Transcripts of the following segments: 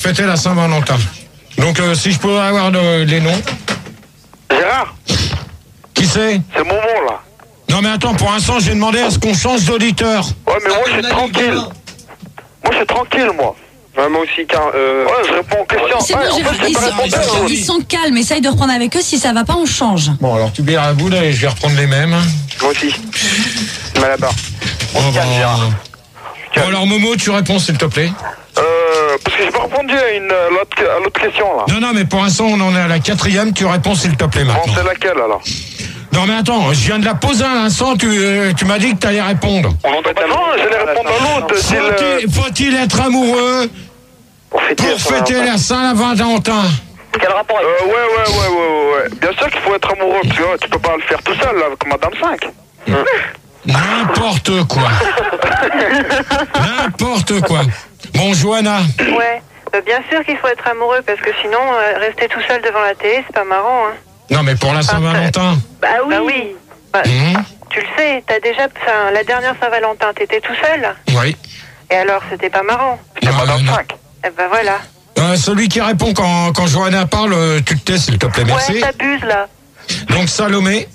fêter la Saint-Valentin. Donc, si je peux avoir les noms. Gérard. Qui c'est? C'est Momo, là. Non, mais attends, pour l'instant, j'ai demandé à ce qu'on change d'auditeur. Ouais, mais moi, je suis tranquille. Moi, je suis tranquille, moi. Ouais, moi aussi, car... Ouais, je réponds aux questions. C'est bon, Gérard, ils sont calmes, essaye de reprendre avec eux, si ça va pas, on change. Bon, alors tu bières la boule et je vais reprendre les mêmes. Moi aussi. Malabar. On calme, Gérard. Bon, alors Momo, tu réponds s'il te plaît. Parce que j'ai pas répondu à l'autre question, là. Non, mais pour l'instant, on en est à la 4e, tu réponds s'il te plaît maintenant. Bon, c'est laquelle, alors? Non, mais attends, je viens de la poser à l'instant, tu m'as dit que t'allais répondre. Non, j'allais répondre à l'autre. Faut-il être amoureux pour fêter la Saint-Valentin? Quel rapport avec... Ouais. Bien sûr qu'il faut être amoureux, parce que tu peux pas le faire tout seul, là, avec Madame 5. N'importe quoi. N'importe quoi. Bon, Johanna. Ouais, bien sûr qu'il faut être amoureux, parce que sinon, rester tout seul devant la télé, c'est pas marrant, hein. Non, mais pour la Saint-Valentin. Bah oui. Tu le sais, t'as déjà... la dernière Saint-Valentin, t'étais tout seul? Oui. Et alors, c'était pas marrant? C'était Madame 5. Eh ben voilà. Celui qui répond quand Johanna parle, tu te tais, s'il te plaît, merci. Ouais, t'abuses, là. Donc, Salomé.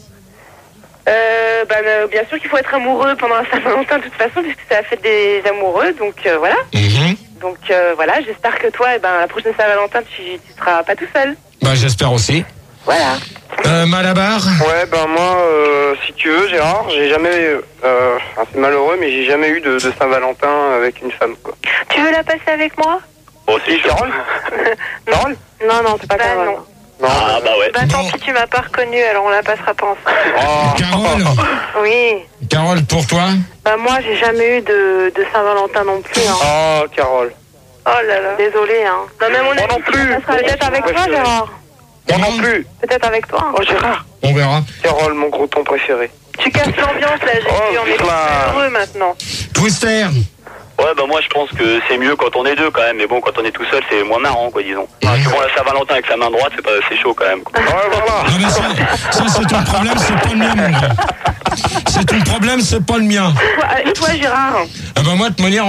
Bien sûr qu'il faut être amoureux pendant la Saint-Valentin, de toute façon, puisque c'est la fête des amoureux, donc voilà. Donc voilà, j'espère que toi, la prochaine Saint-Valentin, tu seras pas tout seul. Bah, j'espère aussi. Voilà. Malabar. Ouais, moi, si tu veux, Gérard, j'ai jamais... c'est malheureux, mais j'ai jamais eu de Saint-Valentin avec une femme, quoi. Tu veux la passer avec moi? Oh, si, Carole. Carole? Non, c'est pas Carole. Non. Ah, bah ouais. Tant pis, tu m'as pas reconnue, alors on la passera pas ensemble. Carole. Oui. Carole, pour toi? Moi, j'ai jamais eu de Saint-Valentin non plus. Hein. Oh, Carole. Oh là là. Désolée, hein. Non, mais moi non plus. Peut-être avec toi, Gérard. Moi non plus. Peut-être avec toi. Oh, Gérard. On verra. Carole, mon gros ton préféré. Tu casses l'ambiance, là, j'ai vu, on est plus heureux maintenant. Twister. Ouais, moi je pense que c'est mieux quand on est deux quand même, mais bon, quand on est tout seul, c'est moins marrant, quoi, disons. Parce que bon, la Saint-Valentin avec sa main droite, c'est chaud quand même, quoi. Ouais, voilà. Non, mais ça c'est ton problème, c'est pas le mien, mon gars. C'est ton problème, c'est pas le mien. Et toi, Gérard? Moi, de manière,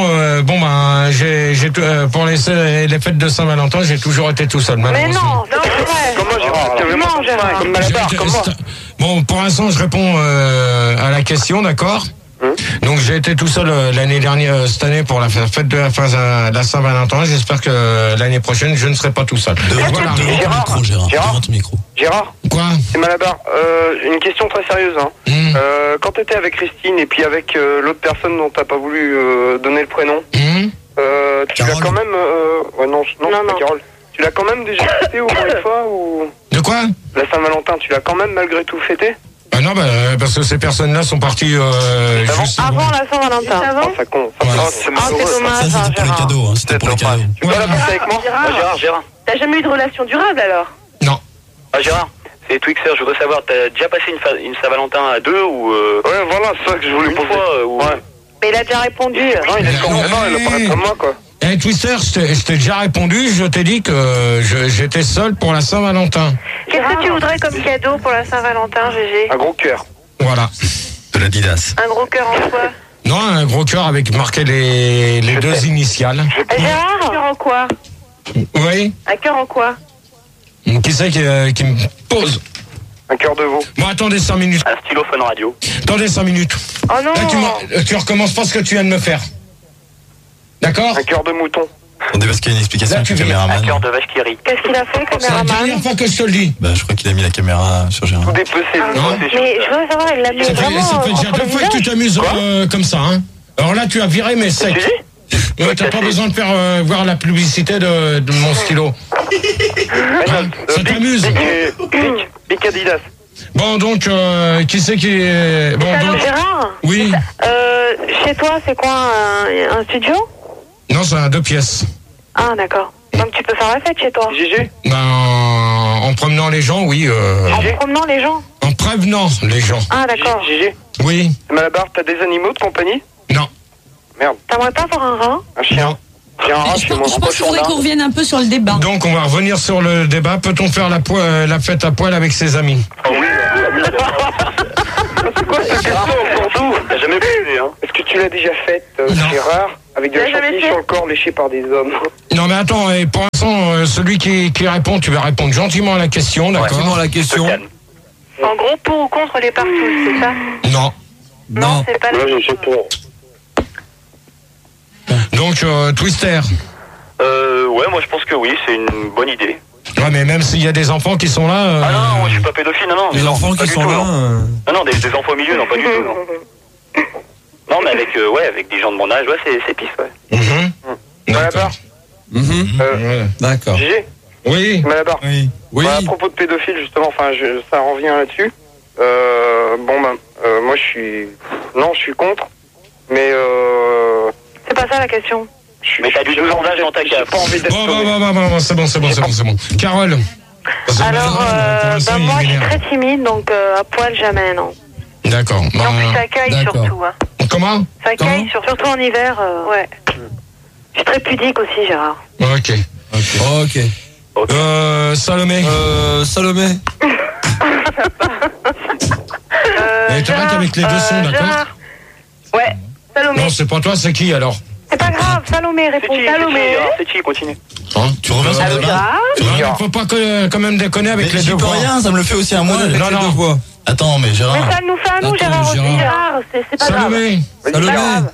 j'ai pour les fêtes de Saint-Valentin, j'ai toujours été tout seul, malheureusement. Mais non, c'est vrai. Comme moi, Gérard. Non, Gérard. Comme Malabar, comme moi. Bon, pour l'instant, je réponds à la question, d'accord? Donc j'ai été tout seul l'année dernière, cette année pour la fête de la Saint-Valentin. J'espère que l'année prochaine je ne serai pas tout seul. Devant ton micro, Gérard. Devant ton micro. Gérard. Quoi? C'est Malabar. Une question très sérieuse. Quand tu étais avec Christine et puis avec l'autre personne dont t'as pas voulu donner le prénom, tu l'as quand même. Non, Carole. Tu l'as quand même déjà fêté au moins une fois ou? De quoi? La Saint-Valentin, tu l'as quand même malgré tout fêté? Non, parce que ces personnes-là sont parties juste avant la Saint-Valentin. Ça compte. C'est dommage. Ça, c'était pour les cadeaux. C'était pour les cadeaux. Tu peux la passer avec moi? Gérard. T'as jamais eu de relation durable alors? Non. Gérard, c'est Twixer, je voudrais savoir, t'as déjà passé une Saint-Valentin à deux ou... Ouais, voilà, c'est ça que je voulais poser. Ouais. Mais il a déjà répondu. Non, il a pas comme moi, quoi. Twister, je t'ai déjà répondu, je t'ai dit que j'étais seul pour la Saint-Valentin. Qu'est-ce que tu voudrais comme cadeau pour la Saint-Valentin, Gégé? Un gros cœur. Voilà. De l'Adidas. Un gros cœur en quoi? Non, un gros cœur avec marqué les deux initiales. Gérard, un cœur en quoi? Oui. Un cœur en quoi? Qui c'est qui me pose? Un cœur de veau. Bon, attendez 5 minutes. Un stylo Fun Radio. Attendez 5 minutes. Oh non. Là, tu recommences pas ce que tu viens de me faire. D'accord? Un cœur de mouton. Attendez, parce qu'il y a une explication Là, du caméraman. Un cœur de vache qui rit. Qu'est-ce qu'il a fait, C'est la caméraman? dernière fois que je te le dis. Je crois qu'il a mis la caméra sur Gérard. Tout dépecé. Mais je veux savoir, il l'a mis vraiment Ça fait déjà entre 2 les fois que tu t'amuses comme ça, hein. Alors là, tu as viré mes secs. T'as pas besoin de faire voir la publicité de mon stylo. Ça t'amuse. Big Adidas. Bon, donc, qui c'est qui est... Bon, donc... Gérard? Oui. Chez toi, c'est quoi, un studio? Non, c'est un 2 pièces. Ah, d'accord. Donc tu peux faire la fête chez toi? Gégé? En promenant les gens, oui. En promenant les gens? En prévenant les gens. Ah, d'accord. Gégé? Oui. Malabar, t'as des animaux de compagnie? Non. Merde. T'aimerais pas avoir un rat? Un chien? J'ai un rat chez moi. Je pense qu'il faudrait qu'on revienne un peu sur le débat. Donc, on va revenir sur le débat. Peut-on faire la fête à poil avec ses amis? Oh oui. Quoi cette question pour d'où? T'as jamais baisé, hein? Est-ce que tu l'as déjà faite, Gérard? Avec de la chantilly sur le corps léché par des hommes. Non mais attends, et pour l'instant, celui qui répond, tu vas répondre gentiment à la question, d'accord? Gentiment à la question. En gros, pour ou contre les partous, c'est ça? Non. Non, c'est pas Moi, je sais pour. Donc, Twister. Ouais, moi je pense que oui, c'est une bonne idée. Ouais, mais même s'il y a des enfants qui sont là... Ah non, moi je suis pas pédophile, non. Les enfants qui sont là. Non, des enfants au milieu, non, pas du tout, non. Non, mais avec des gens de mon âge, ouais, c'est pisse, ouais. D'accord. D'accord. GG. Oui. Malabar. Oui. Oui. À propos de pédophile, justement, enfin, ça revient là-dessus. Moi, je suis contre. Mais C'est pas ça la question. Mais t'as du sondage dans ta cave. Pas envie d'être sauvé. Bon, c'est bon. Carole. Alors, moi je suis très timide, donc à poil jamais, non. D'accord. Et en plus ça caille surtout. Hein. Comment? Ça caille surtout en hiver, ouais. Je suis très pudique aussi, Gérard. Ok. Salomé. Salomé. T'arrêtes avec les deux sons, d'accord? Gérard. Ouais, Salomé. Non, c'est pas toi, c'est qui alors? C'est pas grave, Salomé, réponds. Salomé. C'est qui, continue. Tu reviens sur le débat. Gérard. Faut pas quand même déconner avec Mais les deux j'y peux voix. rien, ça me le fait aussi à moi. avec Non, les non. deux voix. Attends, mais Gérard. Mais ça nous fait à nous, Attends, Gérard aussi, Gérard. Gérard. C'est pas grave. Salomé. C'est pas grave.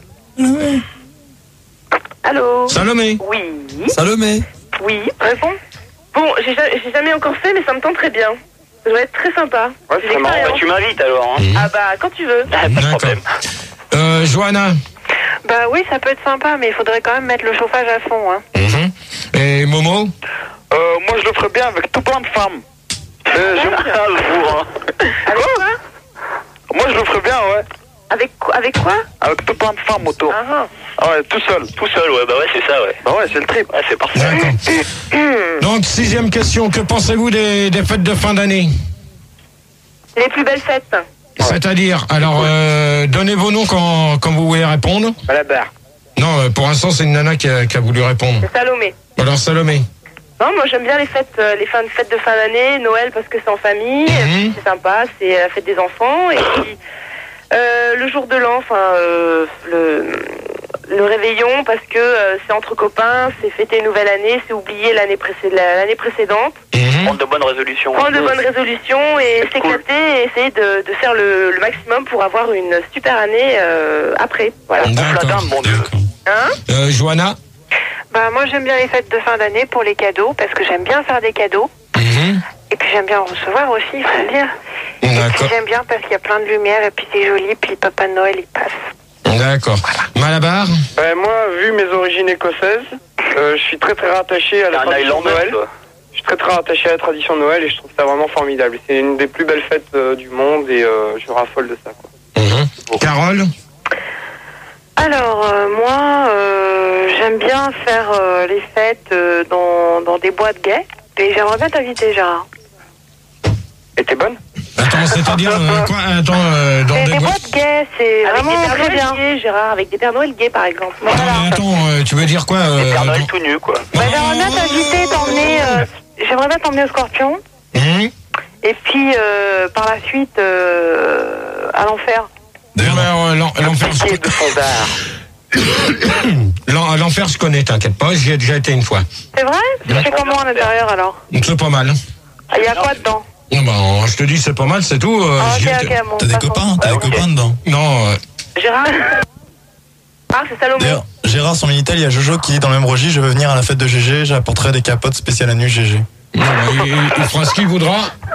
Allô? Salomé. Oui. Salomé. Oui, réponds. Bon, j'ai jamais encore fait, mais ça me tente très bien. Ça doit être très sympa. Ouais, C'est c'est marrant. Bah, l'expérience. tu m'invites alors, hein. Ah bah, quand tu veux. Pas de D'accord. problème. Johanna. Bah oui, ça peut être sympa, mais il faudrait quand même mettre le chauffage à fond, hein. Et Momo. Moi, je le ferais bien avec tout plein de femmes. J'aime bien le bourrin. Avec quoi? Moi, je le ferais bien, ouais. Avec quoi? Avec tout plein de femmes autour. Ah. Ah ouais, tout seul. Tout seul, ouais, bah ouais, c'est ça, ouais. Bah ouais, c'est le trip. Ouais, c'est parfait. D'accord. Donc, 6e question. Que pensez-vous des fêtes de fin d'année? Les plus belles fêtes. C'est-à-dire, alors, donnez vos noms quand vous voulez répondre. Malabar. Non, pour l'instant, c'est une nana qui a voulu répondre. C'est Salomé. Alors, Salomé. Non, moi j'aime bien les fêtes de fin d'année, Noël parce que c'est en famille, c'est sympa, c'est la fête des enfants, et puis le jour de l'an, le réveillon parce que c'est entre copains, c'est fêter une nouvelle année, c'est oublier l'année précédente. Prendre de bonnes résolutions. Prendre de bonnes résolutions et s'éclater et essayer de faire le maximum pour avoir une super année après. Voilà. D'accord. Bon Dieu. Hein? Johanna. Bah moi j'aime bien les fêtes de fin d'année pour les cadeaux parce que j'aime bien faire des cadeaux. Et puis j'aime bien en recevoir aussi, il faut le dire. Et puis j'aime bien parce qu'il y a plein de lumière et puis c'est joli, puis Papa Noël il passe. D'accord. Malabar. Moi, vu mes origines écossaises, je suis très très rattaché à la tradition de Noël. Je suis très rattaché à la tradition de Noël et je trouve ça vraiment formidable. C'est une des plus belles fêtes du monde et je raffole de ça, quoi. Carole. Alors moi j'aime bien faire les fêtes dans des boîtes gays et j'aimerais bien t'inviter, Gérard. Et t'es bonne? Attends, c'est-à-dire quoi? Attends, dans des boîtes gays, c'est vraiment très bien. Gays, Gérard, avec des Pères Noël gays par exemple. Non, mais attends, tu veux dire quoi? Des Pères Noël tout nus, quoi. J'aimerais bien t'inviter, j'aimerais bien t'emmener au Scorpion. Et puis par la suite à l'enfer. D'ailleurs, l'enfer, l'enfer, je connais, t'inquiète pas, j'y ai déjà été une fois. C'est vrai? Tu fais comment à l'intérieur alors? C'est pas mal. Il y a quoi dedans? Non, bah, je te dis, c'est pas mal, c'est tout. Bon, t'as des copains? T'as des copains dedans? Non. Gérard? Ah, c'est Salomé. D'ailleurs, Gérard, son Minitel, il y a Jojo qui dit dans le même registre, je veux venir à la fête de GG, j'apporterai des capotes spéciales à nu GG. Non, il fera ce qu'il voudra.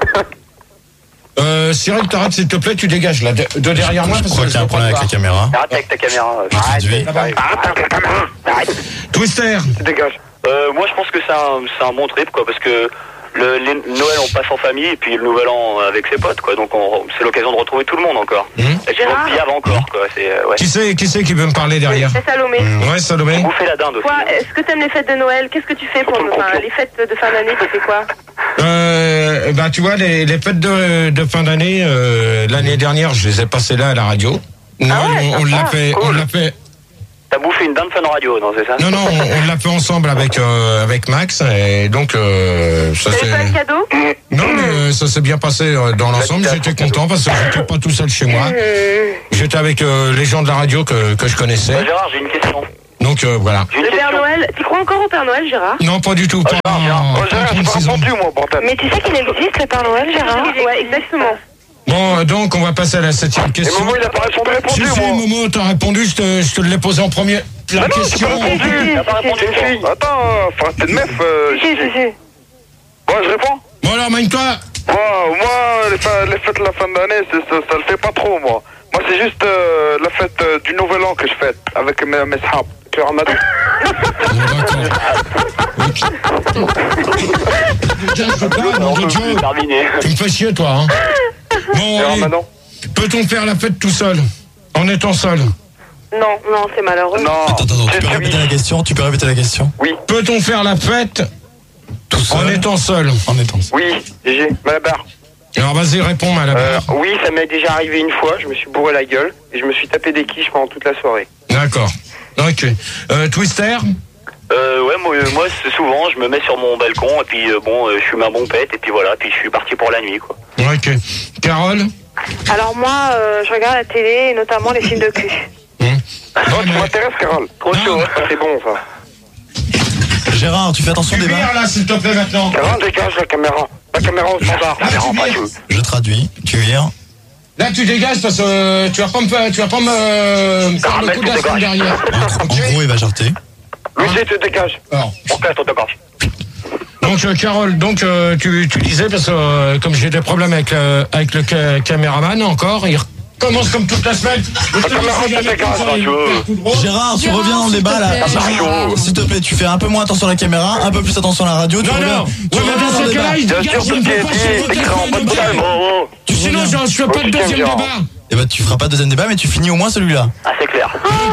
Cyril, t'arrêtes s'il te plaît, tu dégages là, de derrière moi. Je crois qu'il y a un problème avec la caméra. Arrête avec ta caméra. Arrête avec ta caméra. Twister. Tu dégages. Moi je pense que c'est un bon trip, quoi, parce que Noël on passe en famille et puis le Nouvel An avec ses potes, quoi, donc c'est l'occasion de retrouver tout le monde encore. Et puis on se dit avant encore, quoi. Ouais. Qui c'est qui veut me parler derrière? C'est Salomé. Ouais, Salomé. Vous faites la dinde aussi. Toi, est-ce que t'aimes les fêtes de Noël? Qu'est-ce que tu fais pour les fêtes de fin d'année? Tu fais quoi? Bah tu vois, les fêtes de fin d'année, l'année dernière, je les ai passées là à la radio. Noël, on l'a fait. T'as bouffé une dinde Fun Radio, non, c'est ça? Non, on l'a fait ensemble avec Max, et donc ça c'est... T'avais pas de cadeau? Non, mais ça s'est bien passé dans l'ensemble. J'étais content parce que j'étais pas tout seul chez moi. J'étais avec les gens de la radio que je connaissais. Gérard, j'ai une question. Donc voilà. Le Père Noël, tu crois encore au Père Noël, Gérard? Non, pas du tout. Gérard, j'ai pas répondu, moi, bordel. Mais tu sais qu'il existe le Père Noël, Gérard? Ouais, exactement. Bon, donc on va passer à la 7e question. Et Momo, il a pas répondu, Si, Momo, t'as répondu, je te l'ai posé en premier. La question. Il a pas répondu. Attends, enfin, t'es une meuf. Si. Bon, je réponds. Bon alors, magne-toi. Moi, les fêtes de la fin d'année, ça le fait pas trop, moi. Moi, c'est juste la fête du Nouvel An que je fête avec mes sahab. Tu vois, Ramadan. Tu me fais chier, toi, hein. Bon, allez. Peut-on faire la fête tout seul? En étant seul? Non, c'est malheureux. Non. Attends, tu peux répéter la question? Oui. Peut-on faire la fête tout seul? En étant seul? Oui, GG, Malabar. Alors vas-y, réponds, Malabar. Oui, ça m'est déjà arrivé une fois, je me suis bourré la gueule et je me suis tapé des quiches pendant toute la soirée. D'accord. Ok. Twister? Ouais, moi c'est souvent, je me mets sur mon balcon et puis je fume un bon pet et puis voilà, puis je suis parti pour la nuit, quoi. Ok. Carole? Alors moi, je regarde la télé et notamment les films de cul. Tu m'intéresses, Carole? Trop chaud, c'est bon, ça. Gérard, tu fais attention des barres là, s'il te plaît, maintenant. Carole, dégage la caméra. La caméra au standard. Je traduis, tu vires. Là, tu dégages parce que tu vas pas me faire le coup de la semaine derrière. En gros, il va jarter. Lucie, tu dégages. Donc, Carole, tu disais, parce que comme j'ai des problèmes avec le caméraman encore, il commence comme toute la semaine. Gérard, tu reviens dans le débat là. S'il te plaît, tu fais un peu moins attention à la caméra, un peu plus attention à la radio. Non. Sinon, je fais pas de deuxième débat. Eh ben, tu feras pas de deuxième débat, mais tu finis au moins celui-là. Ah, c'est clair.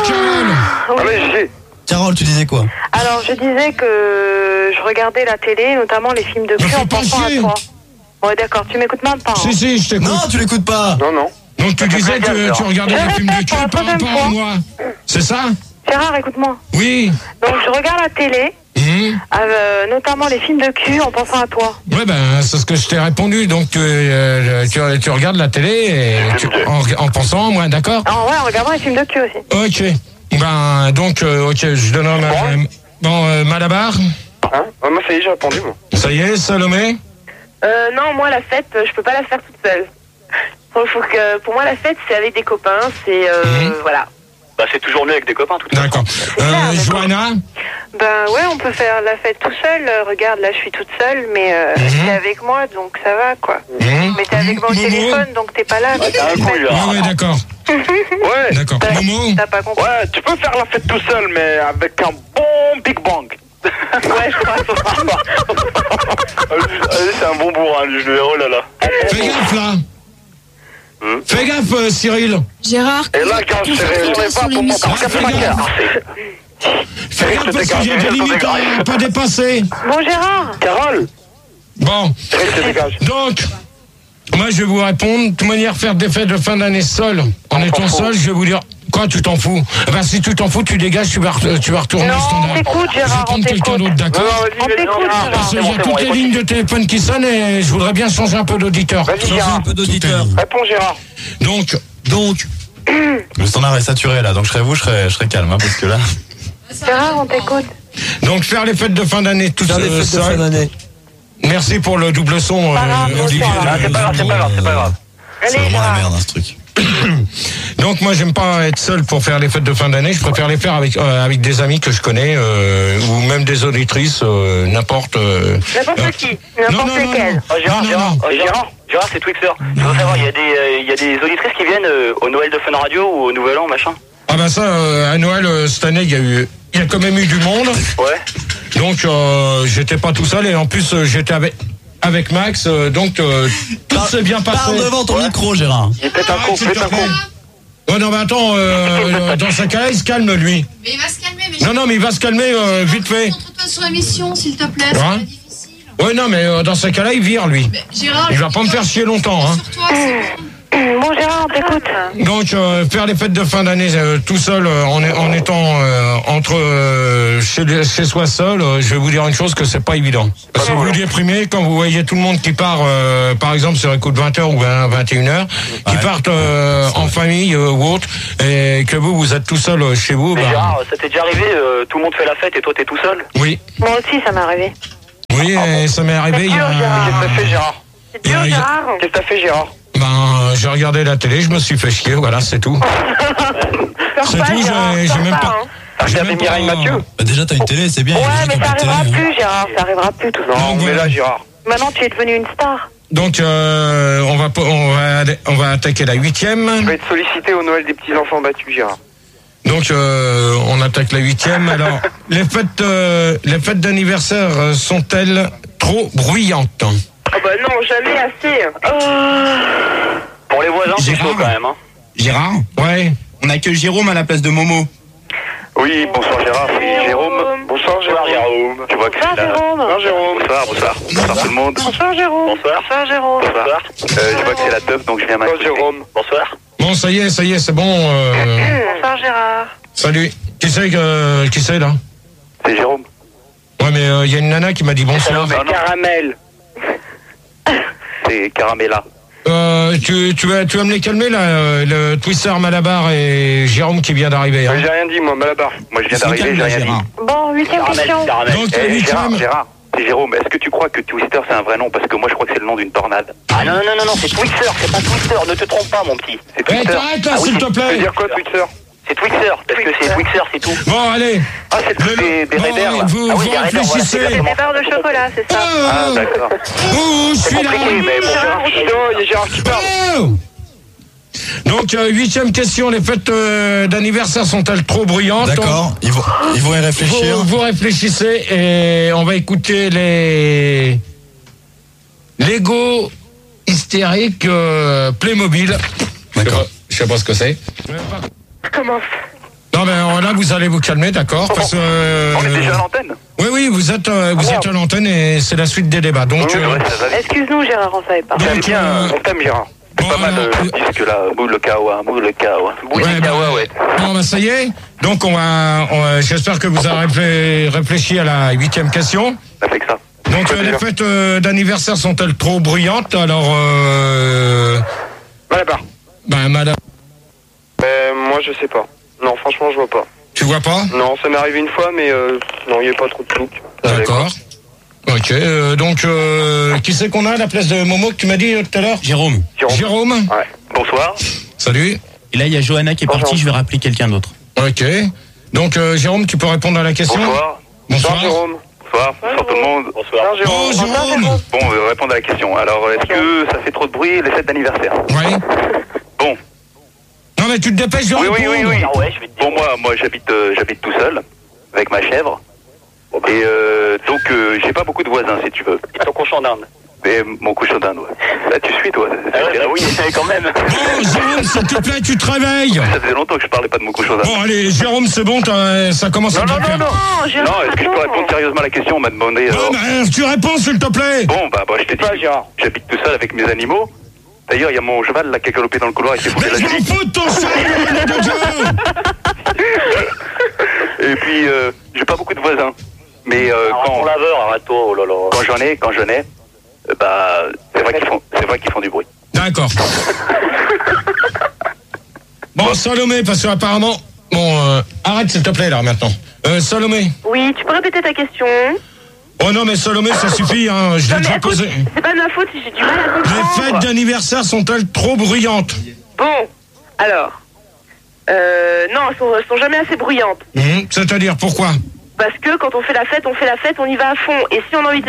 Carole, tu disais quoi? Alors, je disais que je regardais la télé, notamment les films de cul en pensant à toi. Ouais, d'accord, tu m'écoutes même pas. Si, je t'écoute. Non, tu l'écoutes pas. Non. Donc tu disais que tu regardais les films de cul par rapport à moi. C'est ça? Gérard, écoute-moi. Oui. Donc, je regarde la télé, notamment les films de cul en pensant à toi. Ouais, c'est ce que je t'ai répondu. Donc, tu regardes la télé en pensant à moi, d'accord? Ah ouais, en regardant les films de cul aussi. Ok. Je donne Malabar. Moi, ça y est, j'ai répondu, moi. Ça y est, Salomé? Non, moi, la fête, je peux pas la faire toute seule. Pour moi, la fête, c'est avec des copains, c'est... Voilà. Bah, c'est toujours mieux avec des copains, tout à fait. D'accord. Johanna? Ouais, on peut faire la fête tout seul. Regarde, là, je suis toute seule, mais t'es avec moi, donc ça va, quoi. Mais t'es avec moi au téléphone, donc t'es pas là. Ouais, d'accord. Ouais. D'accord. Momo? T'as pas compris. Ouais, tu peux faire la fête tout seul, mais avec un bon Big Bang. Ouais, je crois. C'est un bon bourrin, lui, je le verrai, oh là là. Fais gaffe, là. Fais gaffe, Cyril. Gérard, et là, quand je serai pas pour mon temps, fais gaffe parce que j'ai des limites à pas dépasser. Bon, Gérard. Carole. Bon. Donc, moi, je vais vous répondre. De toute manière, faire des fêtes de fin d'année seul, en étant seul, je vais vous dire... Quoi, tu t'en fous? Si tu t'en fous, tu dégages, tu vas retourner non, au standard. on t'écoute, Gérard, je vais prendre quelqu'un d'autre, d'accord? On t'écoute, Gérard. Parce qu'il y a toutes les lignes de téléphone qui sonnent et je voudrais bien changer un peu d'auditeur. Vas-y, un peu d'auditeur. Réponds, Gérard. Donc. Le standard est saturé là, donc je serais calme, parce que là... Gérard, on t'écoute. Donc, faire les fêtes de fin d'année tout seul. Merci pour le double son, Olivier. C'est pas grave. Allez, C'est vraiment la Gérard. merde, ce truc. Donc moi j'aime pas être seul pour faire les fêtes de fin d'année, je préfère les faire avec des amis que je connais ou même des auditrices, n'importe qui, n'importe lesquelles. Gérard, c'est Twixer. Je veux savoir, il y a des auditrices qui viennent au Noël de Fun Radio ou au Nouvel An, machin. Ah bah ça, à Noël cette année il y a quand même eu du monde. Ouais. Donc j'étais pas tout seul et en plus j'étais avec Max, donc tout s'est bien passé. Parle devant ton micro, Gérard. Il pète un coup, Ouais, non, mais attends, dans ce cas-là, il se calme, lui. Mais il va se calmer, mais... Non, mais il va se calmer vite fait. Concentre-toi sur l'émission, s'il te plaît, c'est pas difficile. Ouais, non, mais dans ce cas-là, il vire, lui. Mais Gérard, il va pas me faire chier longtemps, hein. Sur toi, c'est bon. Bon Gérard, on t'écoute. Donc faire les fêtes de fin d'année tout seul en étant chez soi seul, je vais vous dire une chose que c'est pas évident. Parce que vous déprimez quand vous voyez tout le monde qui part par exemple sur un coup de 20h ou 21h, qui partent en famille ou autre, et que vous êtes tout seul chez vous. Mais Gérard, ça t'est déjà arrivé, tout le monde fait la fête et toi t'es tout seul? Oui. Moi aussi ça m'est arrivé. Oui, et ça m'est arrivé il y a... Qu'est-ce que t'as fait Gérard? C'est dur Gérard. Qu'est-ce que t'as fait Gérard? J'ai regardé la télé, je me suis fait chier, voilà, c'est tout. C'est tout, j'ai même pas... T'as regardé Mireille Mathieu? Déjà, t'as une télé, c'est bien. Ouais, mais ça arrivera plus, Gérard. Ça arrivera plus, tout ça. Non, mais là, Gérard. Maintenant, tu es devenu une star. Donc, on va attaquer la 8e. Je vais être sollicité au Noël des petits-enfants battus, Gérard. Donc, on attaque la 8e. Alors, les fêtes d'anniversaire sont-elles trop bruyantes? Oh bah non, jamais assez. Pour les voisins, c'est chaud quand même. Hein. Gérard? Ouais. On a que Jérôme à la place de Momo. Oui, bonsoir Gérard, c'est Jérôme. Bonsoir Jérôme. Tu vois que c'est là. Bonsoir Jérôme. Bonsoir tout le monde. Bonsoir Jérôme. Bonsoir Jérôme. Je vois que c'est la teuf, donc je viens m'accoster. Bonsoir Jérôme. Bonsoir. Bon, ça y est, c'est bon. Bonsoir Gérard. Salut. Qui c'est là? C'est Jérôme. Ouais, mais il y a une nana qui m'a dit bonsoir. C'est Caramel. C'est Caramella. Tu vas me les calmer là, le Twister Malabar et Jérôme qui vient d'arriver. Hein. J'ai rien dit moi, Malabar. Moi je viens d'arriver, j'ai rien dit. Bon, 8e question. Donc Gérard, c'est Jérôme. Est-ce que tu crois que Twister c'est un vrai nom? Parce que moi je crois que c'est le nom d'une tornade. Ah non, c'est Twister, c'est pas Twister, ne te trompe pas mon petit. C'est Twister. Arrête là, s'il te plaît. Tu veux dire quoi Twister? C'est Twister, parce que c'est Twister, c'est tout. Bon, allez. Ah, c'est le truc des Raiders là. Vous réfléchissez. C'est des barres de chocolat, c'est ça. Ah, d'accord. Je suis là. Mais bon, Gérard, il y a Gérard qui parle. Donc, 8e question, les fêtes d'anniversaire sont-elles trop bruyantes? D'accord, ils vont y réfléchir. Vous réfléchissez et on va écouter les Lego hystériques Playmobil. D'accord. Je sais pas ce que c'est. Comment? Non, mais là, vous allez vous calmer, d'accord? Parce que... On est déjà à l'antenne? Oui, vous êtes à l'antenne et c'est la suite des débats. Donc, excuse-nous Gérard, on savait pas. On t'aime Gérard. C'est pas mal de disques là, boule le kawa. Boule le kawa, ouais. Bon, bah ça y est. Donc, j'espère que vous avez réfléchi à la 8e question. Ça fait que ça. Donc, les fêtes d'anniversaire sont-elles trop bruyantes? Alors, Malabar. Madame... moi je sais pas. Non, franchement je vois pas. Tu vois pas? Non, ça m'est arrivé une fois, mais non, il n'y a pas trop de look. D'accord. Ok, donc qui c'est qu'on a à la place de Momo que tu m'as dit tout à l'heure? Jérôme. Jérôme. Ouais. Bonsoir. Salut. Et là, il y a Johanna qui est partie, je vais rappeler quelqu'un d'autre. Ok. Donc Jérôme, tu peux répondre à la question? Bonsoir. Bonsoir Jérôme. Bonsoir tout le monde. Bonsoir. Bon, Jérôme. Bon, on va répondre à la question. Alors, est-ce que ça fait trop de bruit les fêtes d'anniversaire? Oui. Bon. Non mais tu te dépêches de répondre. Oui. Ah ouais, je vais te dire. Bon, moi j'habite tout seul avec ma chèvre. Et donc j'ai pas beaucoup de voisins si tu veux. Et ton cochon d'Inde. Et mon cochon d'Inde, ouais. Là tu suis toi. Oui, quand même. Bon, Jérôme, s'il te plaît, tu te réveilles. Ça faisait longtemps que je parlais pas de mon cochon d'Inde. Bon, allez, Jérôme, c'est bon, ça commence à bien faire. Non, est-ce que je peux répondre sérieusement à la question? On m'a demandé... tu réponds, s'il te plaît. Bon, bah je t'ai dit, j'habite tout seul avec mes animaux. D'ailleurs, il y a mon cheval là qui a galopé dans le couloir et qui s'est foulé la nuit. Mais je m'en fous de ton cheval, de Dieu. Et puis, j'ai pas beaucoup de voisins. Mais Ton laveur, arrête-toi, oh là là. quand j'en ai, bah, c'est vrai qu'ils font du bruit. D'accord. Bon, Salomé, parce qu'apparemment... Bon, arrête s'il te plaît là maintenant. Salomé. Oui, tu peux répéter ta question? Oh non mais Salomé, ça suffit, hein. Je l'ai déjà posé. C'est pas de ma faute si j'ai du mal à comprendre. Les fêtes d'anniversaire sont-elles trop bruyantes? Bon, alors... non, elles sont jamais assez bruyantes. C'est-à-dire, pourquoi? Parce que quand on fait la fête, on y va à fond. Et si on a envie de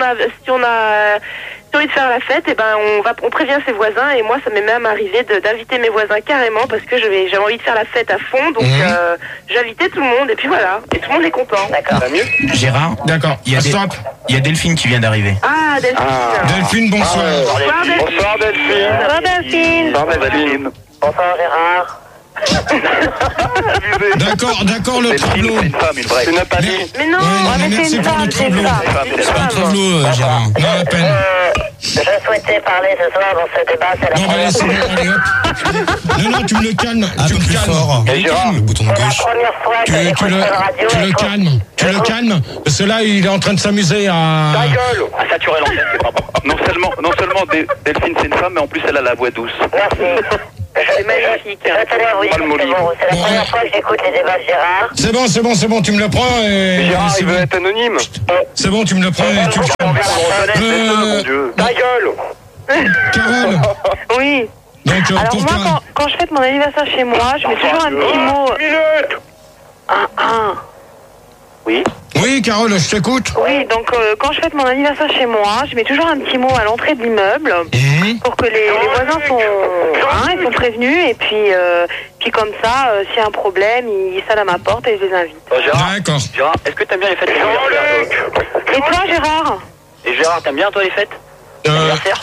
faire la fête, et ben on prévient ses voisins. Et moi, ça m'est même arrivé d'inviter mes voisins carrément parce que j'avais envie de faire la fête à fond. Donc j'invitais tout le monde et puis voilà. Et tout le monde est content. D'accord. Ça va mieux? Gérard. D'accord. Il y a Delphine qui vient d'arriver. Ah, Delphine. Delphine, bonsoir. Bonsoir Delphine. Ça va, Delphine? Bonsoir Delphine. Bonsoir Gérard. D'accord, le tableau. C'est une femme, une vraie. Tu n'as pas dit. Mais non, merci c'est une pour femme, le c'est une tableau. femme. C'est pas un tableau, Gérard. Non, à peine. Je souhaitais parler ce soir dans ce débat, c'est la Non, première c'est bon, allez hop. Non, tu me le calmes. Tu me plus calmes. fort. Le bouton de gauche. Tu le calmes. Tu le calmes. Parce que là, il est en train de s'amuser à. Ta gueule. À saturer l'antenne, c'est pas bon. Non seulement Delphine c'est une femme, mais en plus elle a la voix douce. Merci. C'est magnifique. Je tenais à vous dire que c'est la première fois que j'écoute les débats de Gérard. C'est bon, tu me le prends et. Gérard, il veut être anonyme. C'est bon, tu me le prends et tu le calmes. Ta gueule. Carole. Oui. Donc, alors moi, quand je fête mon anniversaire chez moi, je mets toujours un petit mot. Oui. Oui, Carole, je t'écoute. Oui, donc quand je fête mon anniversaire chez moi, je mets toujours un petit mot à l'entrée de l'immeuble pour que les voisins ils sont prévenus et puis comme ça, s'il y a un problème, ils sonnent à ma porte et je les invite. D'accord. Gérard, est-ce que t'aimes bien les fêtes d'anniversaire? Et toi, Gérard? Et Gérard, t'aimes bien toi les fêtes d'anniversaire?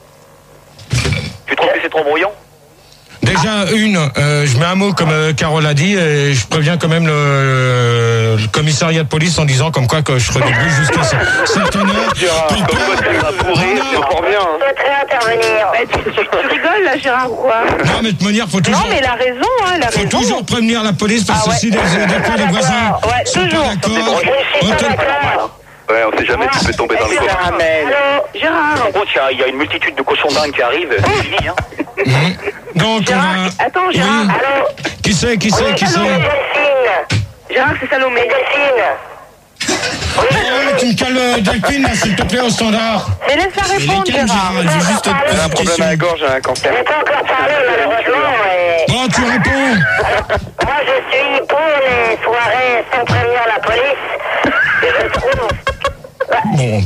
Tu trouves que c'est trop brouillon? Déjà, je mets un mot comme Carole a dit, et je préviens quand même le commissariat de police en disant comme quoi que je redébrouille jusqu'à certaine heure. Comme quoi tu vas pourrir, c'est fort bien. Je souhaiterais intervenir. Tu rigoles là, Gérard, ou quoi? Non, mais de toute manière, faut toujours. Non, mais elle a raison, hein, elle a raison. Faut toujours prévenir la police parce que si des fois les voisins sont pas d'accord. Ouais, on sait jamais, tu peux tomber dans le coffre. Allô, Gérard. Par contre, il y a une multitude de cochons dingues qui arrivent, c'est fini, hein. Donc, Gérard, attends, Gérard. Oui. Allô. Qui c'est Delphine. Gérard, c'est Salomé. Delphine. Tu me calmes, Delphine, là, s'il te plaît, au standard. Mais laisse-la répondre, Gérard. Elle veut juste te poser J'ai un une problème question. à la gorge, j'ai un cancer. J'ai pas encore parlé, malheureusement. Bon, tu réponds. Moi, je suis pour les soirées sans prévenir la police. Je trouve. Bon.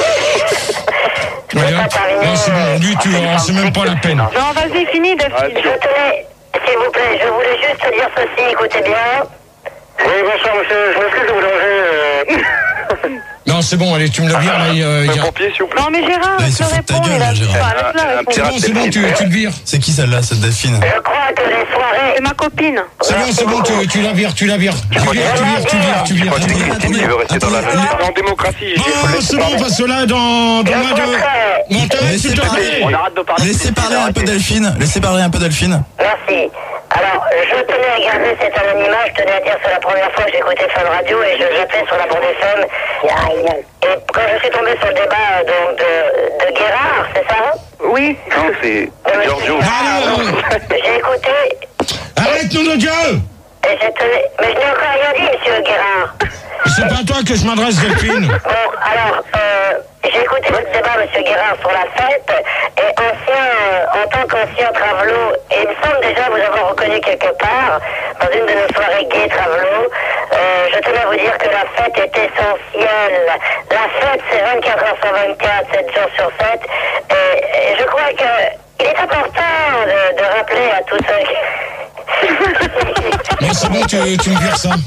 Non, c'est bon, lui, c'est même pas la peine. Non, vas-y, finis, Delphine. Je tenais, s'il vous plaît, je voulais juste dire ceci, écoutez bien. Oui, bonsoir, monsieur, je m'excuse de vous déranger. Non, c'est bon, allez, tu me le vires, là, Un pompier, s'il vous plaît. Non, mais Gérard, Là, il se laisse-le fout de ta répondre. gueule, là, Gérard. C'est bon, tu le vires. C'est qui celle-là, cette Delphine? Je crois que les soirées... C'est ma copine. C'est bon, tu la vires. Tu vires. Je crois que c'est Christine qui veut rester dans la En démocratie, Oh, c'est bon, parce que là, dans moins de... Montagne, s'il te plaît. On arrête de parler. Laissez parler un peu Delphine. Merci. Alors, je tenais à garder cet anonymat, je tenais à dire que c'est la première fois que j'écoutais Fun Radio et je zappais sur la bande FM. Et quand je suis tombé sur le débat de Guérard, c'est ça? Oui. Non, c'est Giorgio. J'ai écouté... Arrête, nom de Dieu. Et je tenais... Mais je n'ai encore rien dit, monsieur Guérard. C'est pas à toi que je m'adresse, Delphine. Bon, alors, j'ai écouté votre débat, monsieur Guérard, sur la fête, et en tant qu'ancien travelot, et il me semble déjà vous avoir reconnu quelque part, dans une de nos soirées gays travelot, je tenais à vous dire que la fête est essentielle. La fête, c'est 24 heures sur 24, 7 jours sur 7, et je crois que il est important de rappeler à tous ceux qui... Non, c'est bon, tu me vires ça.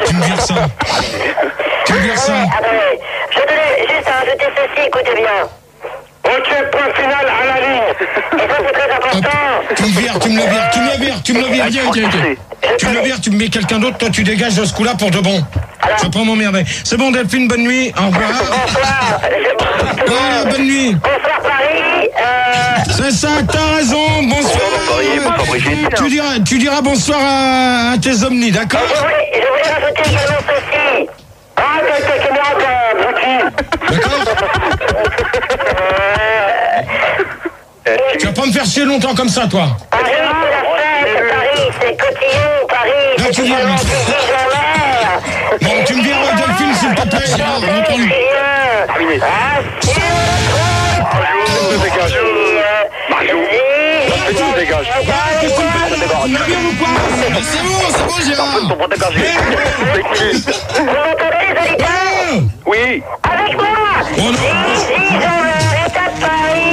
Attendez, je tenais juste à rajouter ceci, écoutez bien. Ok, point final à la ligne. Et ça, c'est très important. Tu me vires. Tu me le vires, tu me mets quelqu'un d'autre, toi tu dégages de ce coup-là pour de bon. Je vais pas m'emmerder. C'est bon, Delphine, bonne nuit. Au revoir. Bonsoir. Bonne nuit. Bonsoir, Paris. C'est ça, t'as raison. Bonsoir. Bonsoir, Brigitte. Tu diras bonsoir à tes omnis, d'accord? Je voulais rajouter également ceci. Ah, t'es Tu vas pas me faire chier longtemps comme ça, toi. Paris, c'est la fête. Paris, c'est Cotillon. Paris, Là, tu viens. Bon, tu me vires, Delphine, s'il te plaît. Tu dégages. C'est bon, Gérard. Vous m'entendez, les auditeurs? Oui. Avec moi. Est à Paris.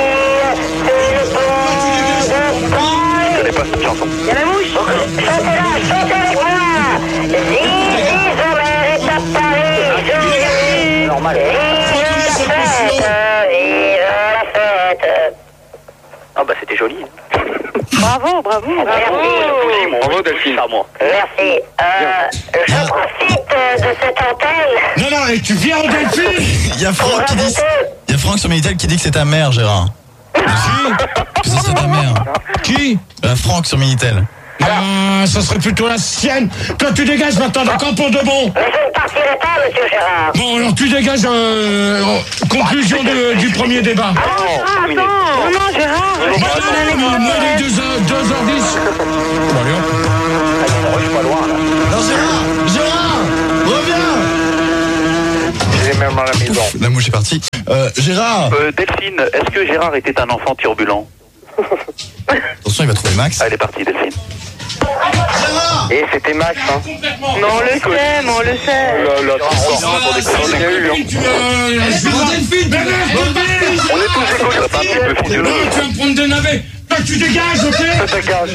Je connais pas cette chanson. Il y a la mouche. Chantez avec moi. Zizi Zomer est à Paris. Normal. Vive la fête. Ah bah c'était joli. Bravo. Bravo, Delphine. Merci. Je profite de cette antenne. Non, et tu viens, Delphine. Il y a Franck Franck sur Minitel qui dit que c'est ta mère, Gérard. Que ce serait ta mère. Qui? Franck sur Minitel. Ah, ça serait plutôt la sienne. Toi, tu dégages maintenant, d'accord, pour de bon. Mais je ne partirai pas, monsieur Gérard. Bon, alors tu dégages conclusion du premier débat. Attends. Non, Gérard. Moi, il est 2h10. Bon, allez, hop. Non, Gérard, reviens. Il est même à la maison. La mouche est partie. Gérard. Delphine, est-ce que Gérard était un enfant turbulent? Attention, il va trouver Max. Elle est partie, Delphine. Et c'était Max, hein. Mais on le sait. On est tous égoïstes. Ça va pas un petit peu Tu fidéleux. vas me prendre des navets. Toi, tu dégages, ok? Ça dégage.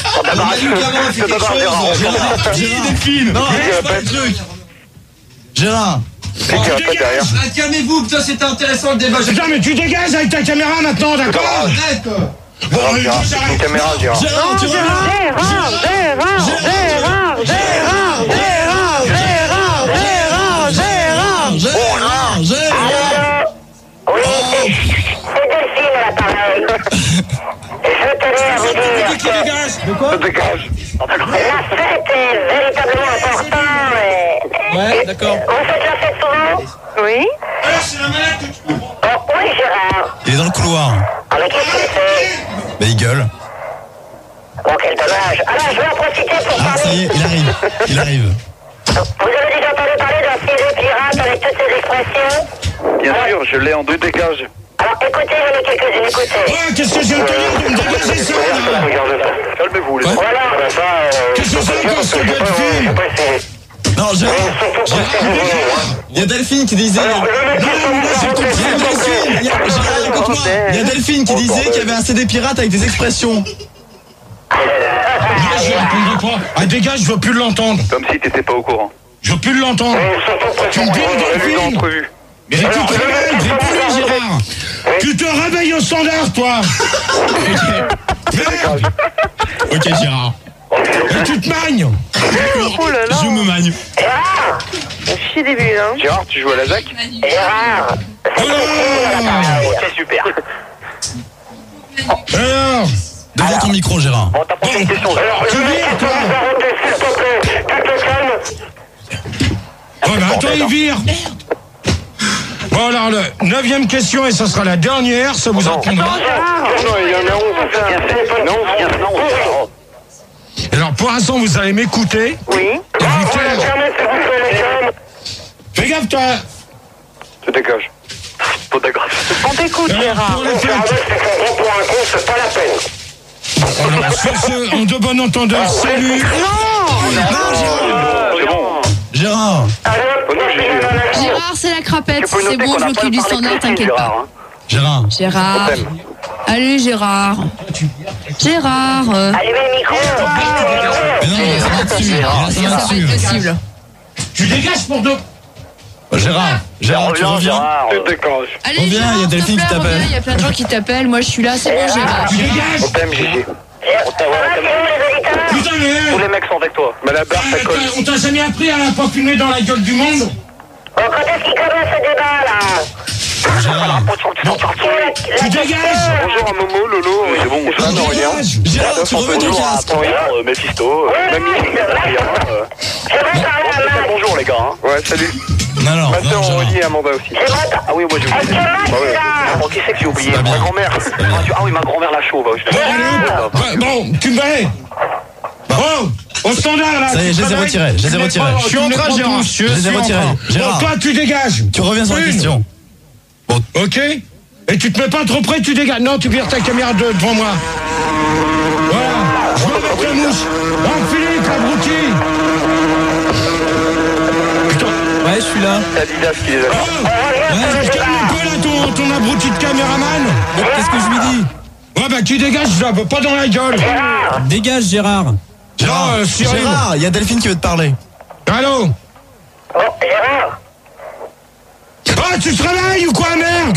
Delphine. Non, pas le truc. Gérard. C'est qui reste derrière. Calmez-vous, putain, c'était intéressant le débat. Putain, mais tu dégages avec ta caméra maintenant, d'accord? Arrête. Bon, Une caméra, Gérard. Gérard, tu reviens. Oui, c'est Delphine à l'appareil. Je tenais à vous dire que Ça dégage. la fête est véritablement importante. Ouais, d'accord. Vous faites la fête souvent? Oui. Oh, oui, Gérard. Il est dans le couloir. Ah, mais qu'est-ce qu'il fait? Bah, il gueule. Oh, quel dommage. Alors, je vais en profiter pour Ah, ça y parler. est, il arrive. Vous avez déjà entendu parler d'un ciseau pirate avec toutes ces expressions? Bien sûr, je l'ai en deux dégages. Alors, écoutez, j'en ai quelques-unes, écoutez. ouais, qu'est-ce que je viens de te dire de me dégager ça, là? Regardez ça. Calmez-vous, les gars. Voilà. Qu'est-ce que c'est encore ce gars de fille? Non, Gérard. Il y a Delphine qui disait. Il y a Delphine qui disait qu'il y avait un CD pirate avec des expressions. Je répondrai pas. Ah, dégage, je veux plus l'entendre. Comme si t'étais pas au courant. Je veux plus l'entendre. Tu me dis, Delphine. Mais tu te réveilles, réponds, Gérard. Tu te réveilles au standard, toi. Merde. Ok, Gérard. Et tu te magnes. Oh là là. Je me magne. Gérard. Chier des bulles, hein. Gérard, tu joues à la ZAC? Gérard. Ok, super. Alors, Devant ton micro, Gérard. Bon, t'as posé une question. tu vires, toi. Oh, bah attends, il vire. Bon, alors, 9e question, et ce sera la dernière, ça vous apprendra. Non, il y en a 11. Non. Alors, pour l'instant, vous allez m'écouter. Oui. Fais gaffe, toi. Ça dégage. Pas d'accord. On t'écoute, Gérard. Pour la fête. Alors, sur ce, en de bon entendeur, salut. C'est bon. Gérard. Gérard, c'est la crapette. C'est bon, je m'occupe du standard, t'inquiète pas. Gérard. Gérard. Allez, Gérard. Gérard. Allumez le micro. Mais non, ça va dessus. Là, ça va Ça va dessus. être possible. Tu dégages pour deux. Gérard. Gérard, tu reviens. Gérard. Ça dégage. Allez, Reviens, Gérard, il y a Delphine s'il te qui plaît, t'appelle. reviens, il y a plein de gens qui t'appellent. Moi, je suis là, c'est bon, Gérard. Tu dégages. On t'aime, Gigi. Putain, mais... Tous les mecs sont avec toi. Mais la barre, ça colle. On t'a jamais appris à pas fumer dans la gueule du monde? Bon, quand est-ce qu'il commence ce débat, là? Gérard. Tu dégages. Bonjour à Momo, Lolo, c'est bon, Stéphane, Tu Aurélien. dégages. Gérard, tu remets ton Bonjour à casque. Florian, Mephisto, Mamie, Adrien. Bonjour les gars. Hein. Ouais, salut. Non, non, Ma soeur non, Gérard. Aurélie et Amanda aussi. Ah oui, moi j'ai oublié. Bah ouais. Oh, qui c'est que j'ai oublié? pas bien. Ma grand-mère. Ah oui, ma grand-mère la chauve. Bon, allez, bon, tu me vas. Bon, au standard, là. Ça y est, je les ai retirés, je les ai retirés. Je suis en train, Gérard. Je les ai retirés. Bon, Gérard. toi, tu dégages. Tu reviens sur la question. Ok? Et tu te mets pas trop près, tu dégages. Non, tu vires ta caméra devant moi. Voilà. Je vais avec la mouche. Philippe, abruti. Putain. Ouais, je suis là. C'est Adidas qui les a. Ouais, calme un peu là, ton abruti de caméraman. Qu'est-ce que je lui dis? Ouais, bah tu dégages, je la veux pas dans la gueule. Dégage, Gérard. Gérard, Cyril. Gérard, il y a Delphine qui veut te parler. Allô? Oh, Gérard. Ah, tu te réveilles ou quoi, merde?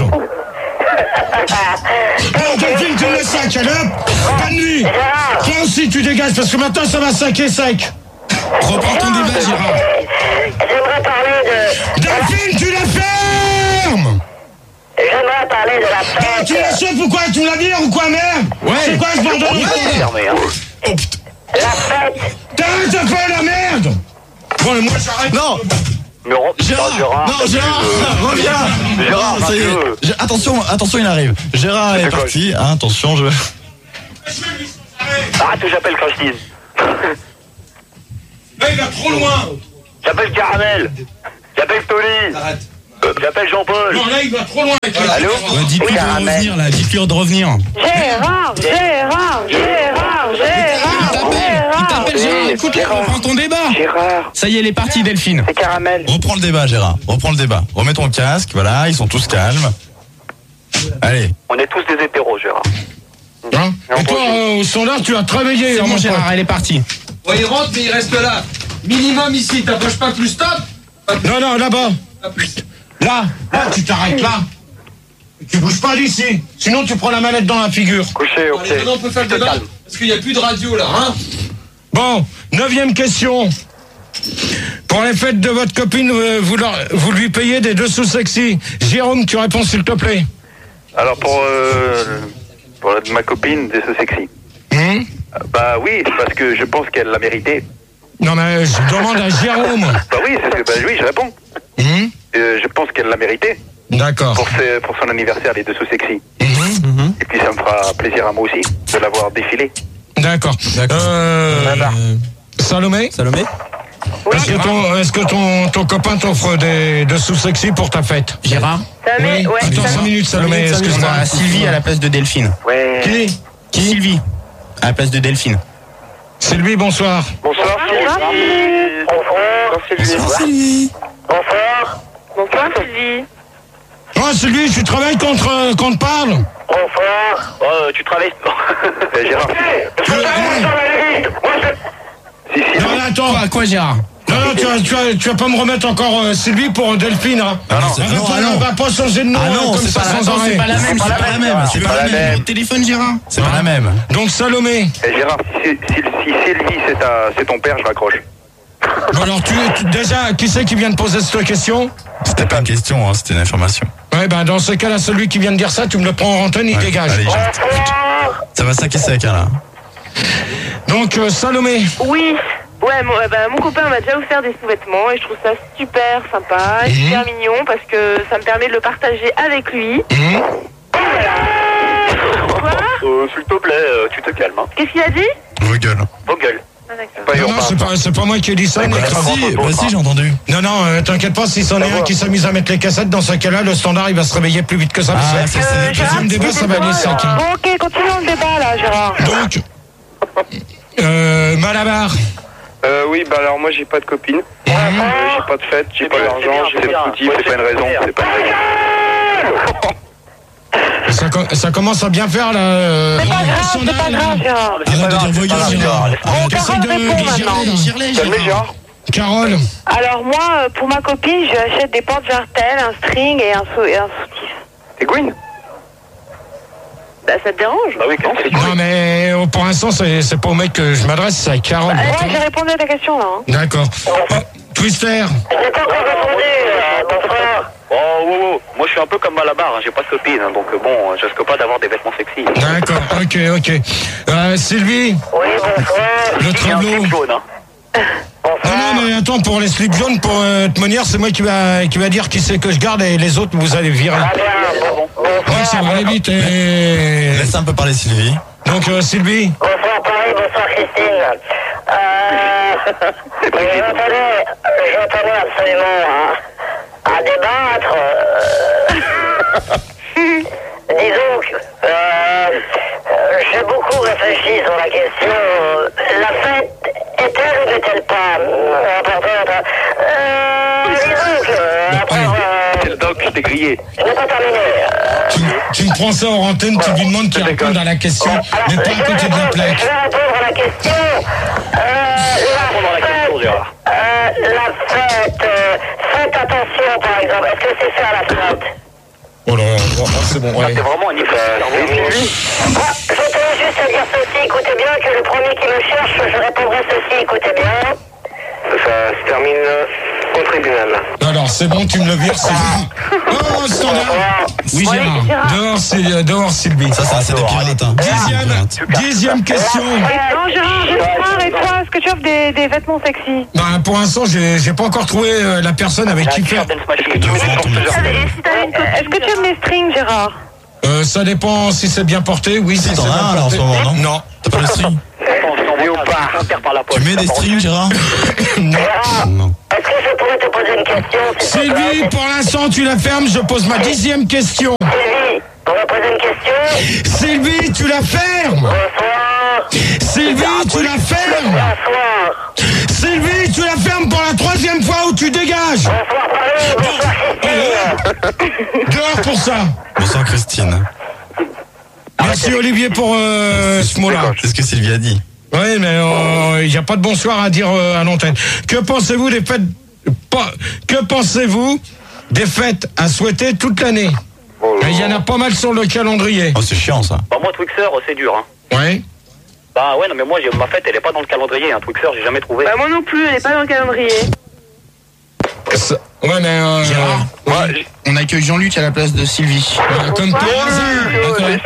Bon, Delphine, tu me laisses sac, allez hop. Bonne nuit. Toi aussi, tu dégages, parce que maintenant, ça va saquer sec. Reprends ton débat, Gérard. J'aimerais parler de... Delphine, tu la fermes. J'aimerais de la fête. Tu la chef ou quoi? Tu me l'as dit ou quoi, merde? Ouais. C'est quoi ce bordel? Fermé, hein. Oh putain. La fête. T'arrêtes de faire la merde! Bon, moi j'arrête. Non. Gérard. Non, Gérard, reviens. Gérard, Non, ça y est. Attention, il arrive. Gérard est parti. Ah, attention, Arrête que j'appelle Christine. Là, il va trop loin. J'appelle Caramel. J'appelle Tony. Arrête. J'appelle Jean-Paul. Non, là, il va trop loin. Allô? Ouais, dites-lui de revenir là, dites-lui de revenir. Gérard. Il t'appelle Gérard, écoute-le, reprends ton débat. Gérard. Ça y est, elle est partie, Delphine. C'est Caramel. Reprends le débat, Gérard. Reprends le débat. Remets ton casque, voilà, ils sont tous calmes. Allez. On est tous des hétéros, Gérard. Hein? Et toi, au standard, tu as travaillé. C'est mon bon, pote. Gérard, elle est partie. Bon, il rentre, mais il reste là. Minimum ici, t'approches pas plus, stop. Non, là-bas. Là, tu t'arrêtes là. Tu bouges pas d'ici. Sinon, tu prends la manette dans la figure. Couché, ok. Allez, maintenant on peut faire le débat. Parce qu'il n'y a plus de radio là, hein. Bon, 9e question. Pour les fêtes de votre copine, vous lui payez des dessous sexy. Jérôme, tu réponds s'il te plaît. Alors pour ma copine, c'est sexy. Bah oui, parce que je pense qu'elle l'a mérité. Non mais je demande à Jérôme. Bah oui, c'est ce que oui, je réponds. Je pense qu'elle l'a mérité. D'accord. Pour son anniversaire, les dessous sexy. Et puis ça me fera plaisir à moi aussi de l'avoir défilé. D'accord. Salomé. Est-ce que ton copain t'offre des dessous sexy pour ta fête? Gérard. Oui. Attends 5 minutes, Salomé. Excuse-moi. On a Sylvie à la place de Delphine. Ouais. Qui Sylvie à la place de Delphine. Sylvie, bonsoir. Bonsoir, Sylvie. Bonsoir, Sylvie. Bonsoir, Sylvie. Oh, Sylvie, tu travailles contre parle. Bonsoir. Oh, tu travailles. Gérard. Non, mais attends. Quoi, Gérard? Non, tu vas pas me remettre encore Sylvie pour Delphine, hein. On va pas changer de nom comme ça sans arrêt. C'est pas la même, c'est pas la même. Au téléphone, Gérard. C'est pas la même. Donc Salomé. Gérard, si Sylvie c'est ton père, je raccroche. Bon, alors déjà, qui c'est qui vient de poser cette question? C'était pas une question, c'était une information. Ouais, bah dans ce cas-là, celui qui vient de dire ça, tu me le prends en antenne, il dégage. Allez, ça va saquer sec, là. Donc Salomé. Oui. Ouais, mon copain m'a déjà offert des sous-vêtements et je trouve ça super sympa, super mignon parce que ça me permet de le partager avec lui. Quoi? S'il te plaît, tu te calmes. Hein. Qu'est-ce qu'il a dit? Vos gueules. Ah, d'accord. Non, c'est pas moi qui ai dit ça. Vas-y, j'ai entendu. Non, t'inquiète pas, si c'en est un qui s'amuse à mettre les cassettes, dans ce cas-là, le standard, il va se réveiller plus vite que ça. Le deuxième débat, ça va aller sec. Bon, ok, continuons le débat là, Gérard. Donc, Malabar. Oui, bah alors moi j'ai pas de copine. J'ai pas de fête, j'ai pas d'argent, j'ai pas de soucis, c'est pas une raison, c'est pas une raison. Ça commence à bien faire là. C'est pas grave, Gérard. Arrête de dire vos gueules, Gérard. Carole répond maintenant. Calmez, Gérard. Carole. Alors moi, pour ma copine, je lui achète des porte-jartelles, un string et un soutif. C'est Gwyn. Bah ça te dérange? Bah oui, quand c'est Non mais pour l'instant c'est pas au mec que je m'adresse, c'est à Carole. Ouais, j'ai répondu à ta question là. D'accord. Twister. J'ai pas encore répondu, ton frère. Oh, moi je suis un peu comme Malabar, hein, j'ai pas de copine, hein, donc bon, je risque pas d'avoir des vêtements sexy. D'accord, ok. Sylvie. Oui, bonsoir. Le tableau. Jaune, hein. Non mais attends, pour les slips jaunes, pour te manière, c'est moi qui va dire qui c'est que je garde et les autres vous allez virer. Ouais, ça va aller vite. Laisse un peu parler Sylvie. Donc Sylvie. Bonsoir Paris, bonsoir Christine. Je tenais absolument à débattre. Disons que j'ai beaucoup réfléchi sur la question. La fête est-elle ou n'est-elle pas importante? Disons que C'est le doc, je t'ai grillé. je n'ai pas terminé. Tu me prends ça en antenne, tu lui demandes qu'il réponde à la question, mais pas à côté de la plaque. Je vais répondre à la question. La fête, faites attention par exemple. Est-ce que c'est fait à la fête? Oh là, c'est bon, ouais. C'est vraiment un hyper. Je tenais juste à dire ceci, écoutez bien, que le premier qui me cherche, je répondrai ceci, écoutez bien. Ça se termine au tribunal. Alors c'est bon, tu me le vires, c'est bon. Oh, standard. Oui, Gérard. Dehors, Sylvie. Ça, c'est des pirates. Hein. Dixième question. Non, Gérard, et toi, est-ce que tu offres des vêtements sexy? Bah, pour l'instant, j'ai pas encore trouvé la personne avec qui faire. Est-ce que tu aimes les strings, Gérard? Ça dépend si c'est bien porté. Oui, si c'est bien porté. En ce moment, non? Non. T'as pas le string? Tu mets des strings, Gérard? Non. Est-ce que je pourrais te poser une question? Sylvie, pour l'instant, tu la fermes. Je pose ma 10e question. Sylvie, on va poser une question. Sylvie, tu la fermes. Bonsoir. Sylvie, tu la fermes. Bonsoir. Sylvie, tu la fermes pour la 3e fois ou tu dégages. Bonsoir, Christine. Dehors pour ça. Bonsoir, Christine. Merci Olivier pour ce mot-là. C'est ce que Sylvie a dit. Oui, mais il n'y a pas de bonsoir à dire à l'antenne. Que pensez-vous des fêtes à souhaiter toute l'année? Il y en a pas mal sur le calendrier. Oh, c'est chiant ça. Bah moi, Twixer, c'est dur. Hein. Ouais. Bah ouais, non mais moi, ma fête, elle est pas dans le calendrier. Un Twixer, j'ai jamais trouvé. Bah moi non plus, elle est pas dans le calendrier. Ouais, mais Gérard, on accueille Jean-Luc à la place de Sylvie. Comme par hasard.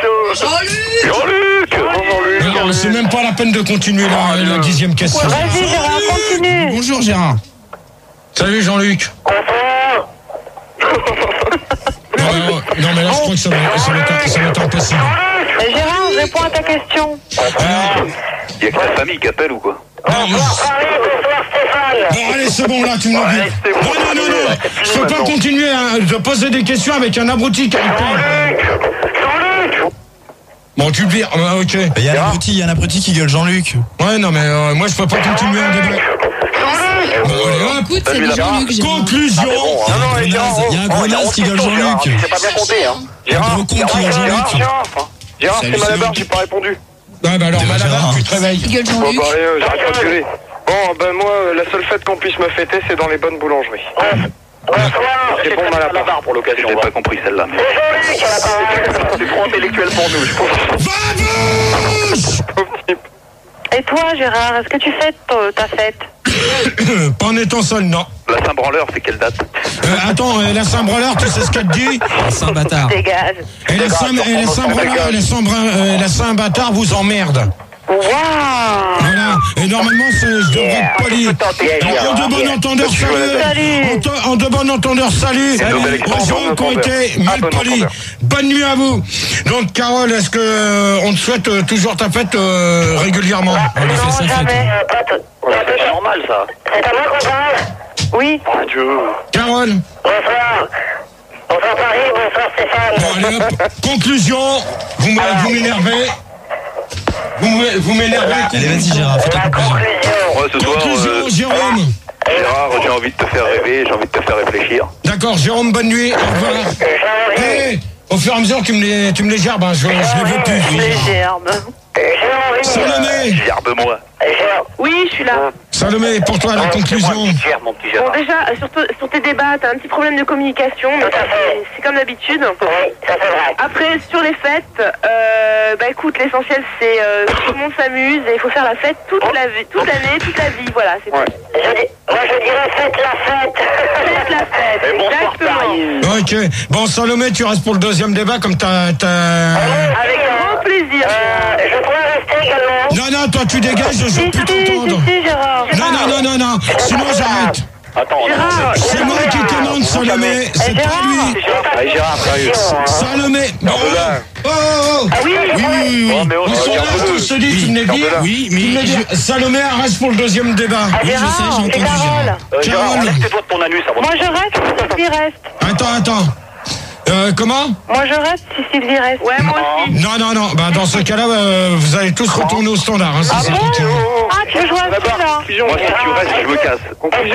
Non, c'est même pas la peine de continuer la 10e question. Vas-y, Gérard, continue. Bonjour Gérard. Salut Jean-Luc. Non, mais là, je crois que ça va être impossible. Gérard, réponds à ta question. Il y a que ta famille qui appelle ou quoi? Bonsoir, Stéphane. Bon, allez, c'est bon, là, tu me l'oublies. Non. Je peux pas continuer de poser des questions avec un abruti qui répond. Bon, tu le vires. Ok. Il y a un abruti qui gueule Jean-Luc. Ouais, non, mais moi, je peux pas continuer un débat. Bon, allez, hop. Écoute, c'est du Jean-Luc. Conclusion. Il y a un gros naze qui gueule Jean-Luc. C'est pas bien compté, hein. Un gros con qui gueule Jean-Luc. Gérard, c'est Malabar, j'ai pas répondu. Ouais, bah alors, Malabar, tu te réveilles. Gueule Bon, Jean-Luc. bah allez, j'arrête pas de gueuler. Bon, ben moi, la seule fête qu'on puisse me fêter, c'est dans les bonnes boulangeries. C'est bon, Malabar pour l'occasion. J'ai pas compris celle-là. C'est trop intellectuel pour nous, je pense. Et toi, Gérard, est-ce que tu fêtes ta fête? Pas en étant seul, non. La Saint-Branleur, c'est quelle date? Attends, la Saint-Branleur, tu sais ce qu'elle te dit? Saint-Bâtard. Dégage. Et la Saint-Branleur, la Saint-Bâtard vous emmerde. Waouh. Voilà. Et normalement, je devrais être poli. En de bon entendeur, salut. En de bon entendeur, salut. Aux gens qui ont été mal polis. Bonne nuit à vous. Donc, Carole, est-ce que on te souhaite toujours ta fête régulièrement? Non, jamais. C'est normal, ça. C'est à moi qu'on parle? Oui. Mon Dieu. Carole. Bonsoir. Bonsoir Paris, bonsoir Stéphane. Bon, allez hop. Conclusion. Vous m'énervez. Vous m'énervez. Allez, vas-y Gérard, fais ta conclusion. Moi, ce soir, Conclusion, Jérôme. Gérard, j'ai envie de te faire rêver, j'ai envie de te faire réfléchir. D'accord, Jérôme, bonne nuit. Au revoir. Hey, au fur et à mesure, tu me les gerbes, hein, je les veux plus. Les gerbes. Salomé. Gerbe-moi. Oui, je suis là. Salomé, pour toi, la conclusion. Mon petit Gérard. Bon, déjà, sur tes débats, t'as un petit problème de communication, mais c'est comme d'habitude. Oui, ça c'est vrai. Après, sur les fêtes, bah écoute, l'essentiel c'est que tout le monde s'amuse et il faut faire la fête toute l'année, toute la vie, voilà, c'est tout. Moi je dirais faites la fête. Faites la fête, exactement. Ok. Bon, Salomé, tu restes pour le deuxième débat, comme t'as... Avec grand plaisir. Je pourrais rester également. Non, toi, tu dégages, je veux plus t'entendre. Si, Gérard. Non. Sinon, j'arrête. Attends, Gérard. C'est moi qui commande, Salomé. C'est pas lui. Allez, Gérard, sérieux. Salomé. Bon. Oh. Oui. Mais Ils sont là, tous se disent, tu me l'as dit. Oui, mais Salomé, reste pour le deuxième débat. Gérard, j'ai entendu, c'est Carole. Gérard, enlève tes doigts de ton anus avant. Moi je reste si Sylvie reste. Attends. Comment? Moi je reste si Sylvie reste. Ouais, moi aussi. Non. Bah, dans ce cas-là, vous allez tous retourner au standard. Hein, Ah bon? Tu veux jouer à ça là? Moi, si tu restes, je me casse. Conclusion,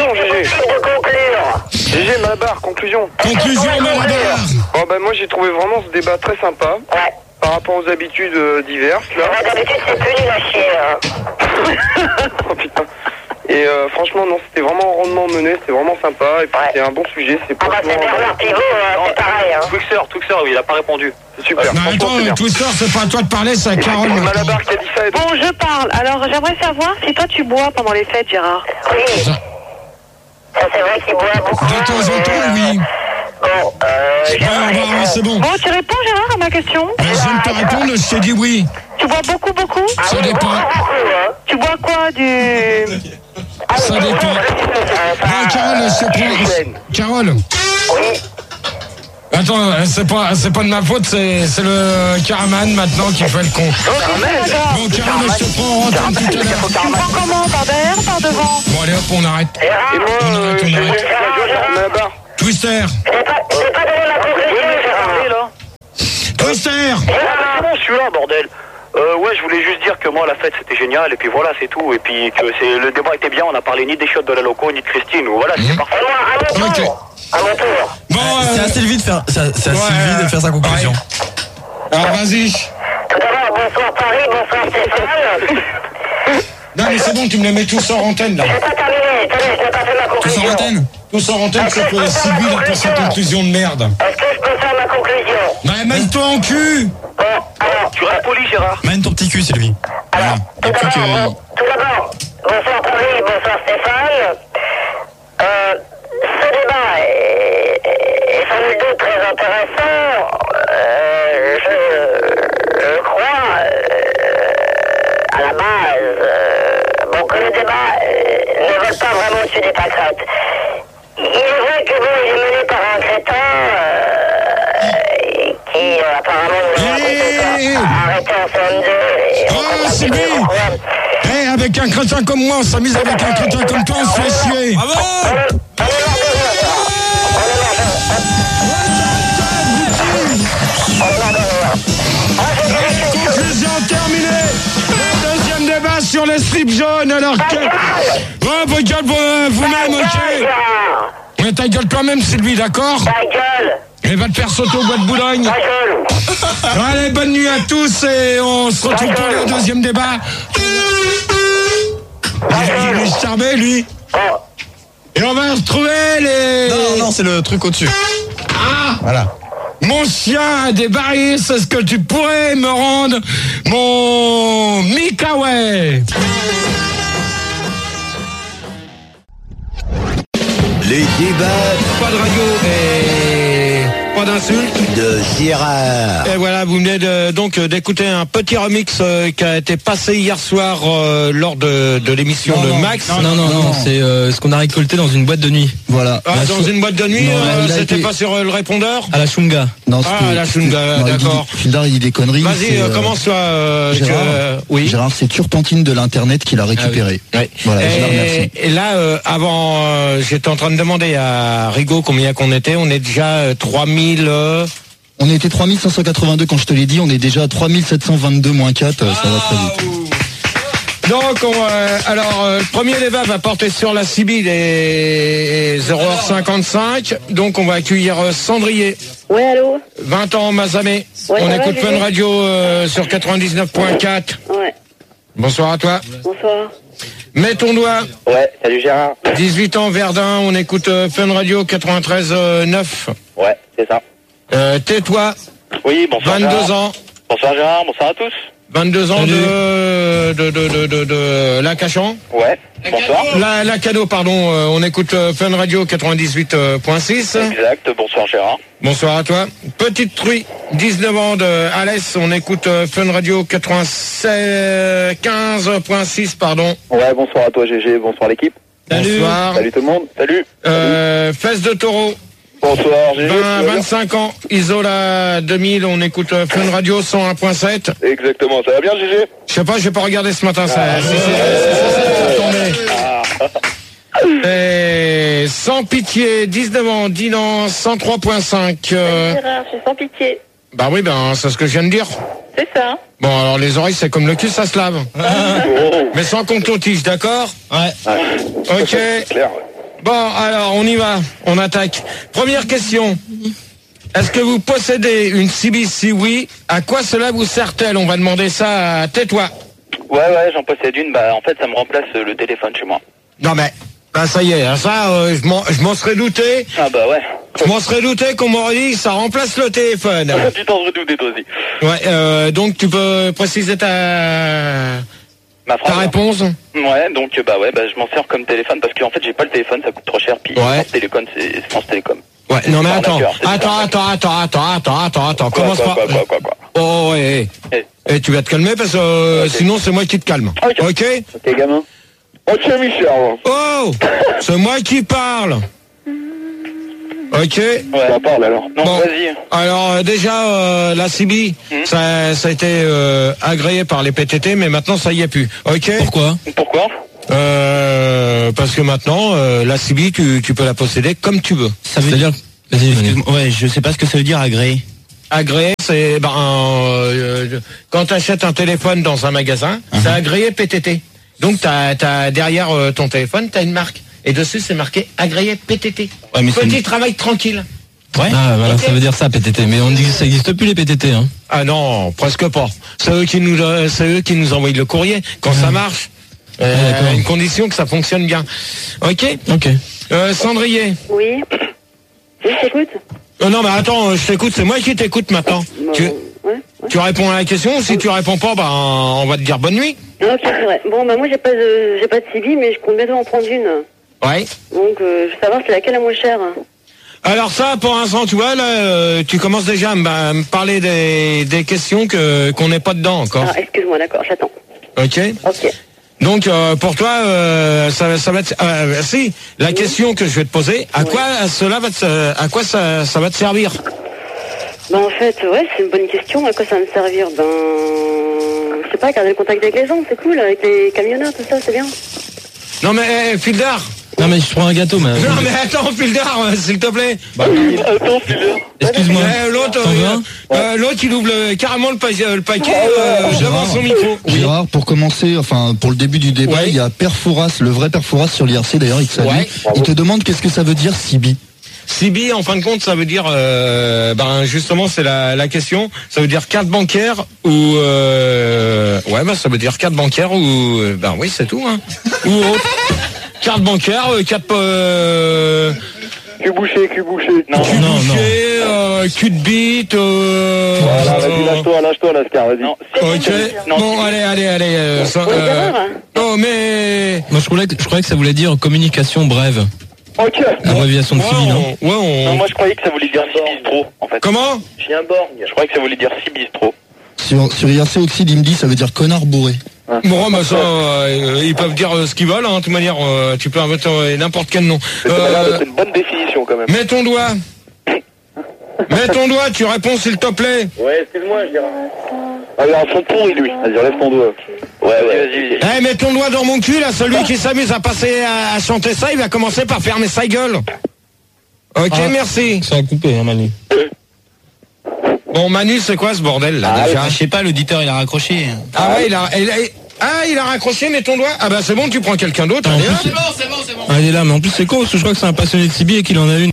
GG. GG, Malabar, conclusion. Conclusion, Malabar. Bon, ben moi j'ai trouvé vraiment ce débat très sympa. Ouais. Par rapport aux habitudes diverses, là. D'habitude c'est plus nul à chier. Oh putain. Et franchement, non, c'était vraiment rondement mené, c'était vraiment sympa. Et puis c'était un bon sujet, c'est Ah bah c'est Bernard Pivot, c'est pareil. Hein. Twixer, oui, il a pas répondu. C'est super. Non, Franchement, c'est attends, bien. Twister, c'est pas à toi de parler, c'est à Carole. C'est Malabar qui a dit ça. Et donc... Bon, je parle. Alors, j'aimerais savoir si toi tu bois pendant les fêtes, Gérard. Oui. Ça c'est vrai qu'il boit beaucoup. De temps en temps, oui. Ouais, Bon, c'est bon. Bon, tu réponds, Gérard, à ma question? Je viens de te répondre, je t'ai dit oui. Tu bois beaucoup? Ça dépend. Tu bois quoi, Ça dépend. Non, Carole, je te prends. Carole. Oui. Attends, c'est pas de ma faute, c'est le Caraman maintenant qui fait le con. Bon, Carole, je te prends en antenne tout à l'heure. Tu me prends comment? Par derrière, par devant? Bon, allez hop, on arrête. On arrête. Twister. J'ai pas donné ma conclusion, Gérard. Twister. C'est bon, celui-là, bordel. Ouais, je voulais juste dire que moi, la fête, c'était génial, et puis voilà, c'est tout. Et puis que le débat était bien, on n'a parlé ni des shots de la loco, ni de Christine. Voilà, c'est parfait. À mon tour. Bon, c'est à Sylvie de faire, sa conclusion. Alors, vas-y. Tout d'abord, bonsoir Paris, bonsoir Stéphane. Non, mais c'est bon, tu me les mets tous en antenne, là. J'ai pas terminé, attendez, je n'ai pas fait ma conclusion. Tous en antenne? Tous en antenne, c'est que Sylvie a fait sa conclusion de merde. Est-ce que je peux faire ma conclusion? Bah, mène-toi en cul. Bon, alors... Tu restes poli, Gérard. Mène ton petit cul, Sylvie. Alors, tout d'abord, bonsoir Paris, bonsoir Stéphane. Ce débat est sans nul doute très intéressant. Je crois, à la base, que le débat ne vole pas vraiment au-dessus des pâquerettes. Il est vrai que bon, il est mené par un crétin qui apparemment a arrêté en CM2. Sylvie, avec un crétin comme moi, on s'amuse avec un crétin comme toi, on se fait chier. Bravo. Conclusion terminée. Le deuxième débat sur les strips jaunes, alors que... Oh, vos gueules vous-même, ok. Mais ta gueule toi-même, Sylvie, d'accord? Ta gueule. Et va te faire sauter au bois de Boulogne. Allez, bonne nuit à tous et on se retrouve pour le deuxième débat. Il est charmé, lui. Et on va retrouver les... Non, c'est le truc au-dessus. Ah, voilà. Mon chien a des varices, est-ce que tu pourrais me rendre mon Mikaway? Les débats. Pas de radio et pas d'insultes. De Gérard. Et voilà, vous venez donc d'écouter un petit remix qui a été passé hier soir lors de l'émission de Max. Non, c'est ce qu'on a récolté dans une boîte de nuit. Voilà. Ah, dans une boîte de nuit, c'était pas sur le répondeur? À la Chunga. Non, à la Chunga, d'accord. Fildar, il dit des conneries. Vas-y, commence-toi. Gérard, oui. Gérard, c'est Turpentine de l'Internet qui l'a récupéré. Ah, oui. Voilà, je la remercie. Et là, avant, j'étais en train de demander à Rigaud combien qu'on était. On est déjà 3000... On était 3182 quand je te l'ai dit, on est déjà à 3722 moins 4, ça va très vite. Donc, le premier débat va porter sur la Sibylle et 0h55. Donc, on va accueillir Cendrier. Ouais, allô? 20 ans, Mazamé. Ouais, on ça écoute va, Fun Radio sur 99.4. Ouais. Bonsoir à toi. Bonsoir. Mets ton doigt. Ouais, salut Gérard. 18 ans, Verdun, on écoute Fun Radio 93.9. Ouais, c'est ça. Tais-toi. Oui, bonsoir 22 Gérard. ans. Bonsoir Gérard, bonsoir à tous. 22 ans de Lacachan. Ouais, bonsoir. La Cano, pardon, on écoute Fun Radio 98.6. Exact, bonsoir Gérard. Bonsoir à toi. Petite Truie, 19 ans de Alès, on écoute Fun Radio 15.6, pardon. Ouais, bonsoir à toi GG, bonsoir l'équipe. Salut. Bonsoir. Salut tout le monde. Salut. Fesse de Taureau. Bonsoir GG. 25 ans, Isola 2000, on écoute Fun Radio 101.7. Exactement, ça va bien GG? Je sais pas, j'ai pas regardé ce matin, ça Et Sans Pitié, 19 ans, Dinan 103.5. Gérard, je suis sans pitié. Bah oui, c'est ce que je viens de dire. C'est ça. Bon, alors les oreilles, c'est comme le cul, ça se lave. Mais sans compte-tige, d'accord? Ouais. Ok. C'est clair, ouais. Bon, alors, on y va. On attaque. Première question. Est-ce que vous possédez une CB? Si oui, à quoi cela vous sert-elle? On va demander ça à Tais-toi. Ouais, j'en possède une. Bah, en fait, ça me remplace le téléphone chez moi. Non, mais... ça y est, ça, je m'en serais douté. Ah bah ouais. Je m'en serais douté qu'on m'aurait dit que ça remplace le téléphone. Tu t'en serais douté toi aussi. Ouais, donc tu peux préciser ta réponse? Ouais, donc je m'en sers comme téléphone parce qu'en fait j'ai pas le téléphone, ça coûte trop cher, puis France Télécom, c'est France Télécom. Ouais, non mais attends. Commence pas. Quoi. Oh, ouais. Et tu vas te calmer parce que sinon c'est moi qui te calme. Ok. Ok, gamin. Ok, Michel. Oh, c'est moi qui parle. Ok. Ouais, on parle alors. Non, bon, vas-y. Alors déjà la CB, ça a été agréé par les PTT, mais maintenant ça y est plus. Ok. Pourquoi Parce que maintenant la CB, tu peux la posséder comme tu veux. Ça veut dire. Ouais, je sais pas ce que ça veut dire agréé. Agréé, c'est quand tu achètes un téléphone dans un magasin, c'est agréé PTT. Donc t'as derrière ton téléphone, t'as une marque. Et dessus, c'est marqué agréé PTT. Ouais, mais petit travail tranquille. Ouais. Ah, voilà, okay. Ça veut dire ça, PTT. Mais on dit que ça n'existe plus, les PTT, hein. Ah non, presque pas. C'est eux qui nous envoient le courrier quand ça marche. À une condition que ça fonctionne bien. Ok. Cendrier. Oui. Oui, je t'écoute. Non, mais attends, je t'écoute, c'est moi qui t'écoute maintenant. Tu réponds à la question, si tu réponds pas, on va te dire bonne nuit. Ok, c'est vrai. Bon, moi j'ai pas de CB, mais je compte bientôt en prendre une. Ouais. Donc, je veux savoir c'est laquelle la moins chère. Alors ça, pour l'instant, tu vois, là, tu commences déjà à me parler des questions qu'on n'est pas dedans encore. Ah, excuse-moi, d'accord, j'attends. Ok. Donc, pour toi, ça va être... si, la question que je vais te poser, à quoi ça va te servir? Ben, en fait, c'est une bonne question. À quoi ça va me servir? Je sais pas, garder le contact avec les gens, c'est cool, avec les camionneurs, tout ça, c'est bien. Non mais, Fildar. Non mais je prends un gâteau, mais... Non mais attends, Fildar, s'il te plaît. Attends, Fildar. Excuse-moi. L'autre, il ouvre carrément le paquet devant son micro. Gérard, pour commencer, pour le début du débat, il y a Perfouras, le vrai Perfouras sur l'IRC, d'ailleurs, il te salue. Il te demande qu'est-ce que ça veut dire CB. CB, en fin de compte, ça veut dire, justement, c'est la question. Ça veut dire carte bancaire ou, ça veut dire carte bancaire ou, oui, c'est tout, hein. Ou autre. Carte bancaire, carte, Cul bouché. Non. Cul de bite, Voilà, vas-y, lâche-toi, Lascar, vas-y. Ok. Bon, allez. Mais. Moi, je croyais que ça voulait dire communication brève. Ok. Abréviation de CB, non? Non, moi je croyais que ça voulait dire Cibistro, en fait. Comment? J'ai un borgne. Je croyais que ça voulait dire Cibistro. Sur IRC Oxide, il me dit ça veut dire connard bourré. Bon, ça, ils peuvent dire ce qu'ils veulent, hein. De toute manière, tu peux inventer n'importe quel nom. C'est une bonne définition, quand même. Mets ton doigt. Mets ton doigt, tu réponds s'il te plaît. Ouais, excuse-moi, je dirais. Ah, il a un fond pourri, lui. Vas-y, lève ton doigt. Ouais, vas-y. Mets ton doigt dans mon cul, là, celui qui s'amuse à passer à chanter ça, il va commencer par fermer sa gueule. Ok, merci. Ça a coupé, hein, Manu. Bon, Manu, c'est quoi ce bordel, là, déjà? Je sais pas, l'auditeur, il a raccroché. Ah ouais, il a raccroché, mets ton doigt. Ah bah c'est bon, tu prends quelqu'un d'autre. C'est bon. Ah, il est là, mais en plus c'est con, parce que je crois que c'est un passionné de CB et qu'il en a une.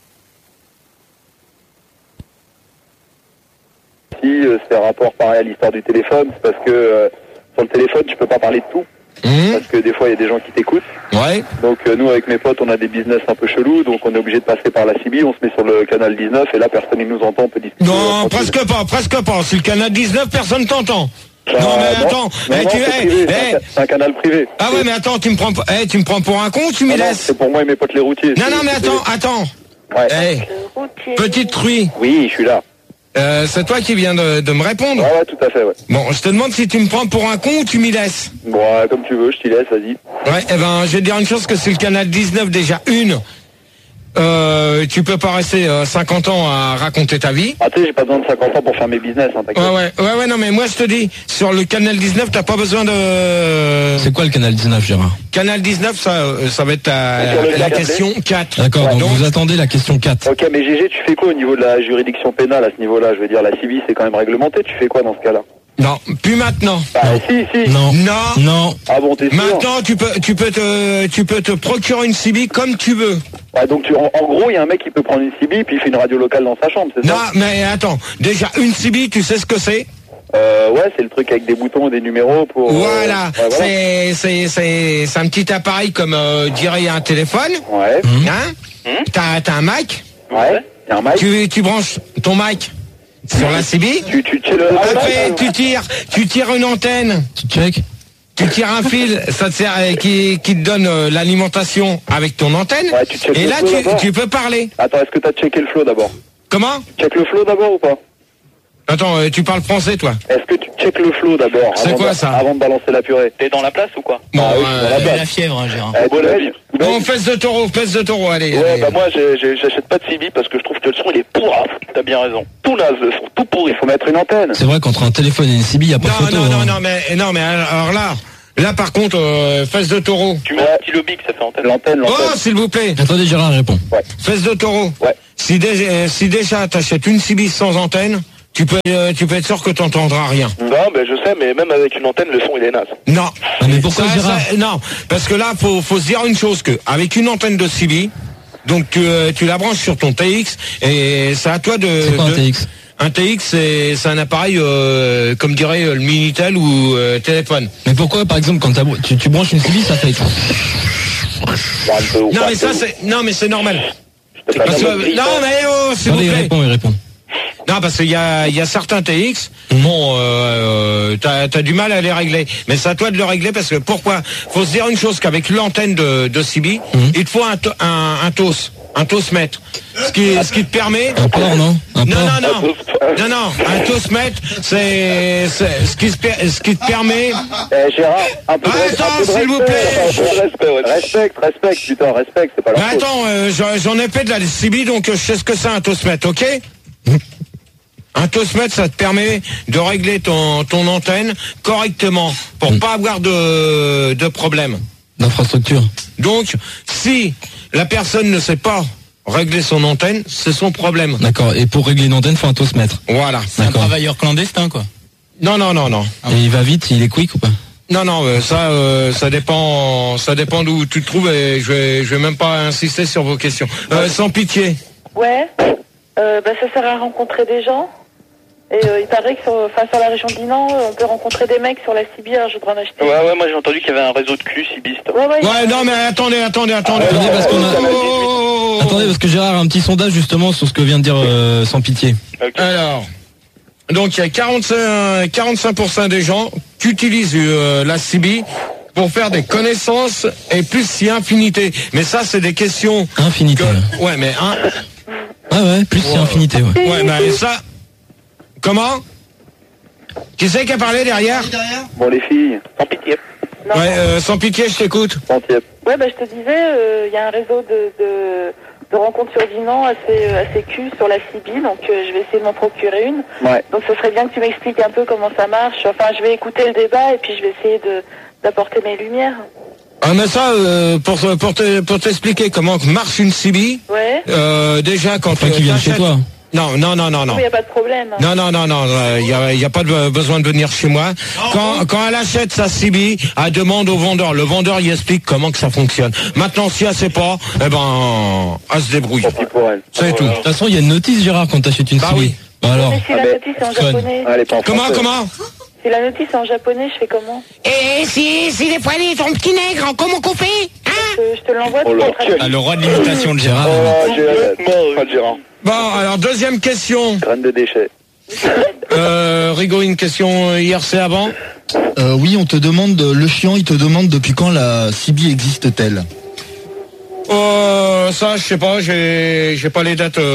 Si c'est un rapport pareil à l'histoire du téléphone, c'est parce que sur le téléphone, tu peux pas parler de tout. Parce que des fois, il y a des gens qui t'écoutent. Ouais. Donc nous, avec mes potes, on a des business un peu chelous, donc on est obligé de passer par la CB, on se met sur le canal 19, et là, personne ne nous entend, on peut discuter. Non, presque pas. Si le canal 19, personne t'entend. Non mais attends, c'est un canal privé. Ah ouais, mais attends, tu me prends pour un con ou tu m'y laisses? C'est pour moi et mes potes les routiers. Non mais attends. Ouais. Petite truie. Oui, je suis là. C'est toi qui viens de me répondre? Ouais, tout à fait, ouais. Bon, je te demande si tu me prends pour un con ou tu m'y laisses? Bon, comme tu veux, je t'y laisse, vas-y. Ouais, je vais te dire une chose, que c'est le canal 19 déjà, tu peux pas rester 50 ans à raconter ta vie. Ah, tu sais, j'ai pas besoin de 50 ans pour faire mes business, hein, t'inquiète. Ouais, non, mais moi je te dis, sur le canal 19, t'as pas besoin de... C'est quoi le canal 19, Gérard? Canal 19, ça va être la question 4. D'accord, donc vous attendez la question 4. Ok, mais GG, tu fais quoi au niveau de la juridiction pénale à ce niveau-là? Je veux dire, la CB, c'est quand même réglementé, tu fais quoi dans ce cas-là? Non, plus maintenant. Bah, si. Non. Ah bon, t'es sûr? Maintenant, tu peux te procurer une CB comme tu veux. Ouais, donc en gros, il y a un mec qui peut prendre une CB puis il fait une radio locale dans sa chambre, c'est ça? Non, mais attends. Déjà, une CB, tu sais ce que c'est? Ouais, c'est le truc avec des boutons et des numéros pour... Voilà. C'est un petit appareil comme dirait un téléphone. Ouais. Hein? T'as un Mac? Ouais. T'as un Mac? Tu branches ton Mac sur la CB. Tu Après, tu tires une antenne. Tu check. tu tires un fil, ça te sert, qui te donne l'alimentation avec ton antenne. Ouais, et là, tu peux parler. Attends, est-ce que t'as checké le flow d'abord? Comment? Check le flow d'abord ou pas? Attends, tu parles français, toi? Est-ce que tu checkes le flow d'abord? C'est quoi ça? Avant de balancer la purée. T'es dans la place ou quoi? Bon, oui, la fièvre, hein, Gérard. Bon, fesse de taureau, allez. Ouais, bah moi, j'achète pas de CB parce que je trouve que le son, il est pourrave. T'as bien raison. Tout naze, le son, tout pourri. Faut mettre une antenne. C'est vrai qu'entre un téléphone et une CB, il n'y a pas de photo. Non, mais alors là, par contre, fesse de taureau. Tu mets un petit lobby que ça fait antenne. L'antenne. Oh, s'il vous plaît. Attendez, Gérard répond. Ouais. Fesse de taureau. Ouais. Si déjà t'achètes une CB sans antenne, tu peux être sûr que t'entendras rien. Non, mais je sais, mais même avec une antenne, le son, il est naze. Non. Mais pourquoi, Gérard? Non, parce que là, faut se dire une chose, que avec une antenne de CB, donc tu la branches sur ton TX, et c'est à toi de... C'est quoi un TX? Un TX, c'est un appareil, comme dirait le Minitel ou téléphone. Mais pourquoi, par exemple, quand tu branches une CB, ça fait... Non, mais c'est normal. Parce que, non, mais s'il vous plaît. Il répond. Non, parce qu'il y a certains TX, bon, t'as du mal à les régler. Mais c'est à toi de le régler, parce que pourquoi? Faut se dire une chose, qu'avec l'antenne de CB, il te faut un TOS. Un TOS-mètre. Ce qui te permet... Un port, non? Non, un TOS-mètre, c'est ce qui te permet... Gérard, un peu de attends, s'il vous plaît. Respecte, putain, respecte, c'est pas la faute. Attends, j'en ai fait de la CB, donc je sais ce que c'est un TOS-mètre, ok? Un TOS-mètre, ça te permet de régler ton antenne correctement, pour pas avoir de problème. D'infrastructure. Donc, si la personne ne sait pas régler son antenne, c'est son problème. D'accord. Et pour régler une antenne, faut un TOS-mètre. Voilà. C'est un travailleur clandestin, quoi. Non. Et il va vite, il est quick ou pas? Non, ça dépend d'où tu te trouves, et je vais même pas insister sur vos questions. Sans pitié. Ouais. Ça sert à rencontrer des gens. Et il paraît que sur la région de Dinan, on peut rencontrer des mecs sur la CB, alors je voudrais en acheter. Ouais, moi j'ai entendu qu'il y avait un réseau de cul cibiste. Ouais, non, mais attendez. Attendez, parce que Gérard a un petit sondage justement sur ce que vient de dire Sans Pitié. Okay. Alors, donc il y a 45% des gens qui utilisent la CB pour faire des connaissances, et plus si infinité. Mais ça, c'est des questions... Infinité. Ouais, mais... Ouais, plus si infinité, ouais. Ouais, mais ça... Comment? Qui c'est qui a parlé derrière? Bon, les filles, Sans pitié. Ouais, sans pitié, je t'écoute. Sans pitié. Ouais, je te disais, il y a un réseau de rencontres sur Dinan assez cul sur la CB, donc je vais essayer de m'en procurer une. Ouais. Donc ce serait bien que tu m'expliques un peu comment ça marche. Enfin, je vais écouter le débat et puis je vais essayer d'apporter mes lumières. Ah, mais ça, pour t'expliquer comment marche une CB, déjà quand tu viens chez toi. Non. Il n'y a pas de problème. Non, il n'y a pas de besoin de venir chez moi. Quand elle achète sa CB, elle demande au vendeur. Le vendeur, il explique comment que ça fonctionne. Maintenant, si elle sait pas, elle se débrouille. C'est tout. De toute façon, il y a une notice, Gérard, quand tu achètes une CB. Oui. Alors. Mais si la notice est en japonais. Comment Si la notice est en japonais, je fais comment? Et si les poignets sont petits nègres, comment qu'on fait? Je te l'envoie. Le roi de l'imitation de Gérard. Gérard. Bon, alors deuxième question. Graine de déchets. Rigaud, une question IRC avant. Oui, on te demande, le chiant, il te demande depuis quand la CB existe-t-elle? Ça, je sais pas, j'ai pas les dates,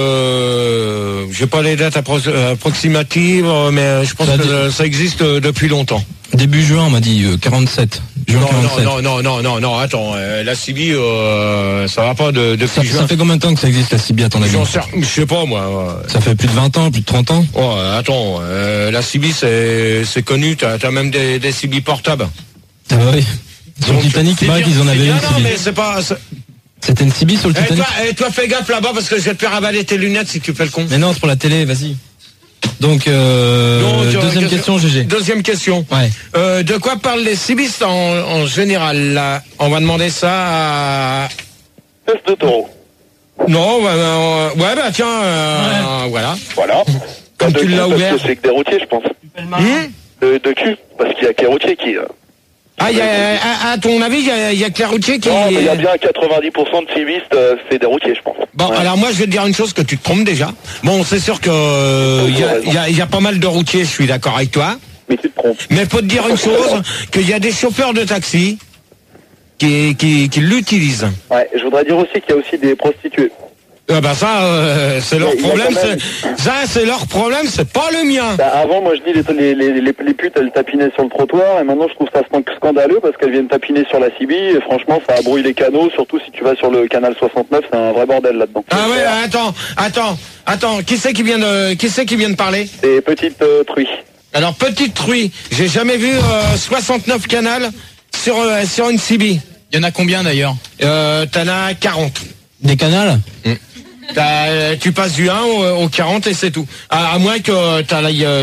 approximatives, mais je pense que ça existe depuis longtemps. Début juin, on m'a dit 47. Juin 47. Non, attends, la CB, ça va pas depuis juin. Ça fait combien de temps que ça existe, la CB, à ton avis? Je sais pas, moi. Ça fait plus de 20 ans, plus de 30 ans? Oh, attends, la CB, c'est connu, t'as même des CB portables. Ah bah oui. Sur le Titanic, il paraît qu'ils en avaient une. Non, mais c'est pas... C'était une CB sur le Titanic. Toi, fais gaffe là-bas, parce que je vais te faire avaler tes lunettes si tu fais le con. Mais non, c'est pour la télé, vas-y. Donc, deuxième question, GG. Deuxième question. Ouais. De quoi parlent les cibistes en général là? On va demander ça à... Fesse de taureau. Non, tiens, voilà. Comme tu l'as ouvert. C'est que des routiers, je pense. De cul, parce qu'il y a que les routiers qui... à ton avis, il y a que les routiers qui... Non, mais il y a bien 90% de civistes, c'est des routiers, je pense. Bon, alors moi, je vais te dire une chose, que tu te trompes déjà. Bon, c'est sûr que il y a pas mal de routiers, je suis d'accord avec toi. mais tu te trompes. Mais faut te dire une chose, qu'il y a des chauffeurs de taxi qui l'utilisent. Ouais, je voudrais dire aussi qu'il y a aussi des prostituées. Bah ça, c'est leur problème. Ça, c'est leur problème, c'est pas le mien. Bah, avant, moi, je dis les putes, elles tapinaient sur le trottoir, et maintenant, je trouve ça scandaleux parce qu'elles viennent tapiner sur la CB, et franchement, ça brouille les canaux, surtout si tu vas sur le canal 69, c'est un vrai bordel là-dedans. Ah ouais, attends, qui c'est qui vient de parler? C'est Petite Truie. Alors, Petite Truie, j'ai jamais vu 69 canals sur une CB. Il y en a combien d'ailleurs? T'en as 40. Des canals? Tu passes du 1 au 40 et c'est tout. À moins que t'as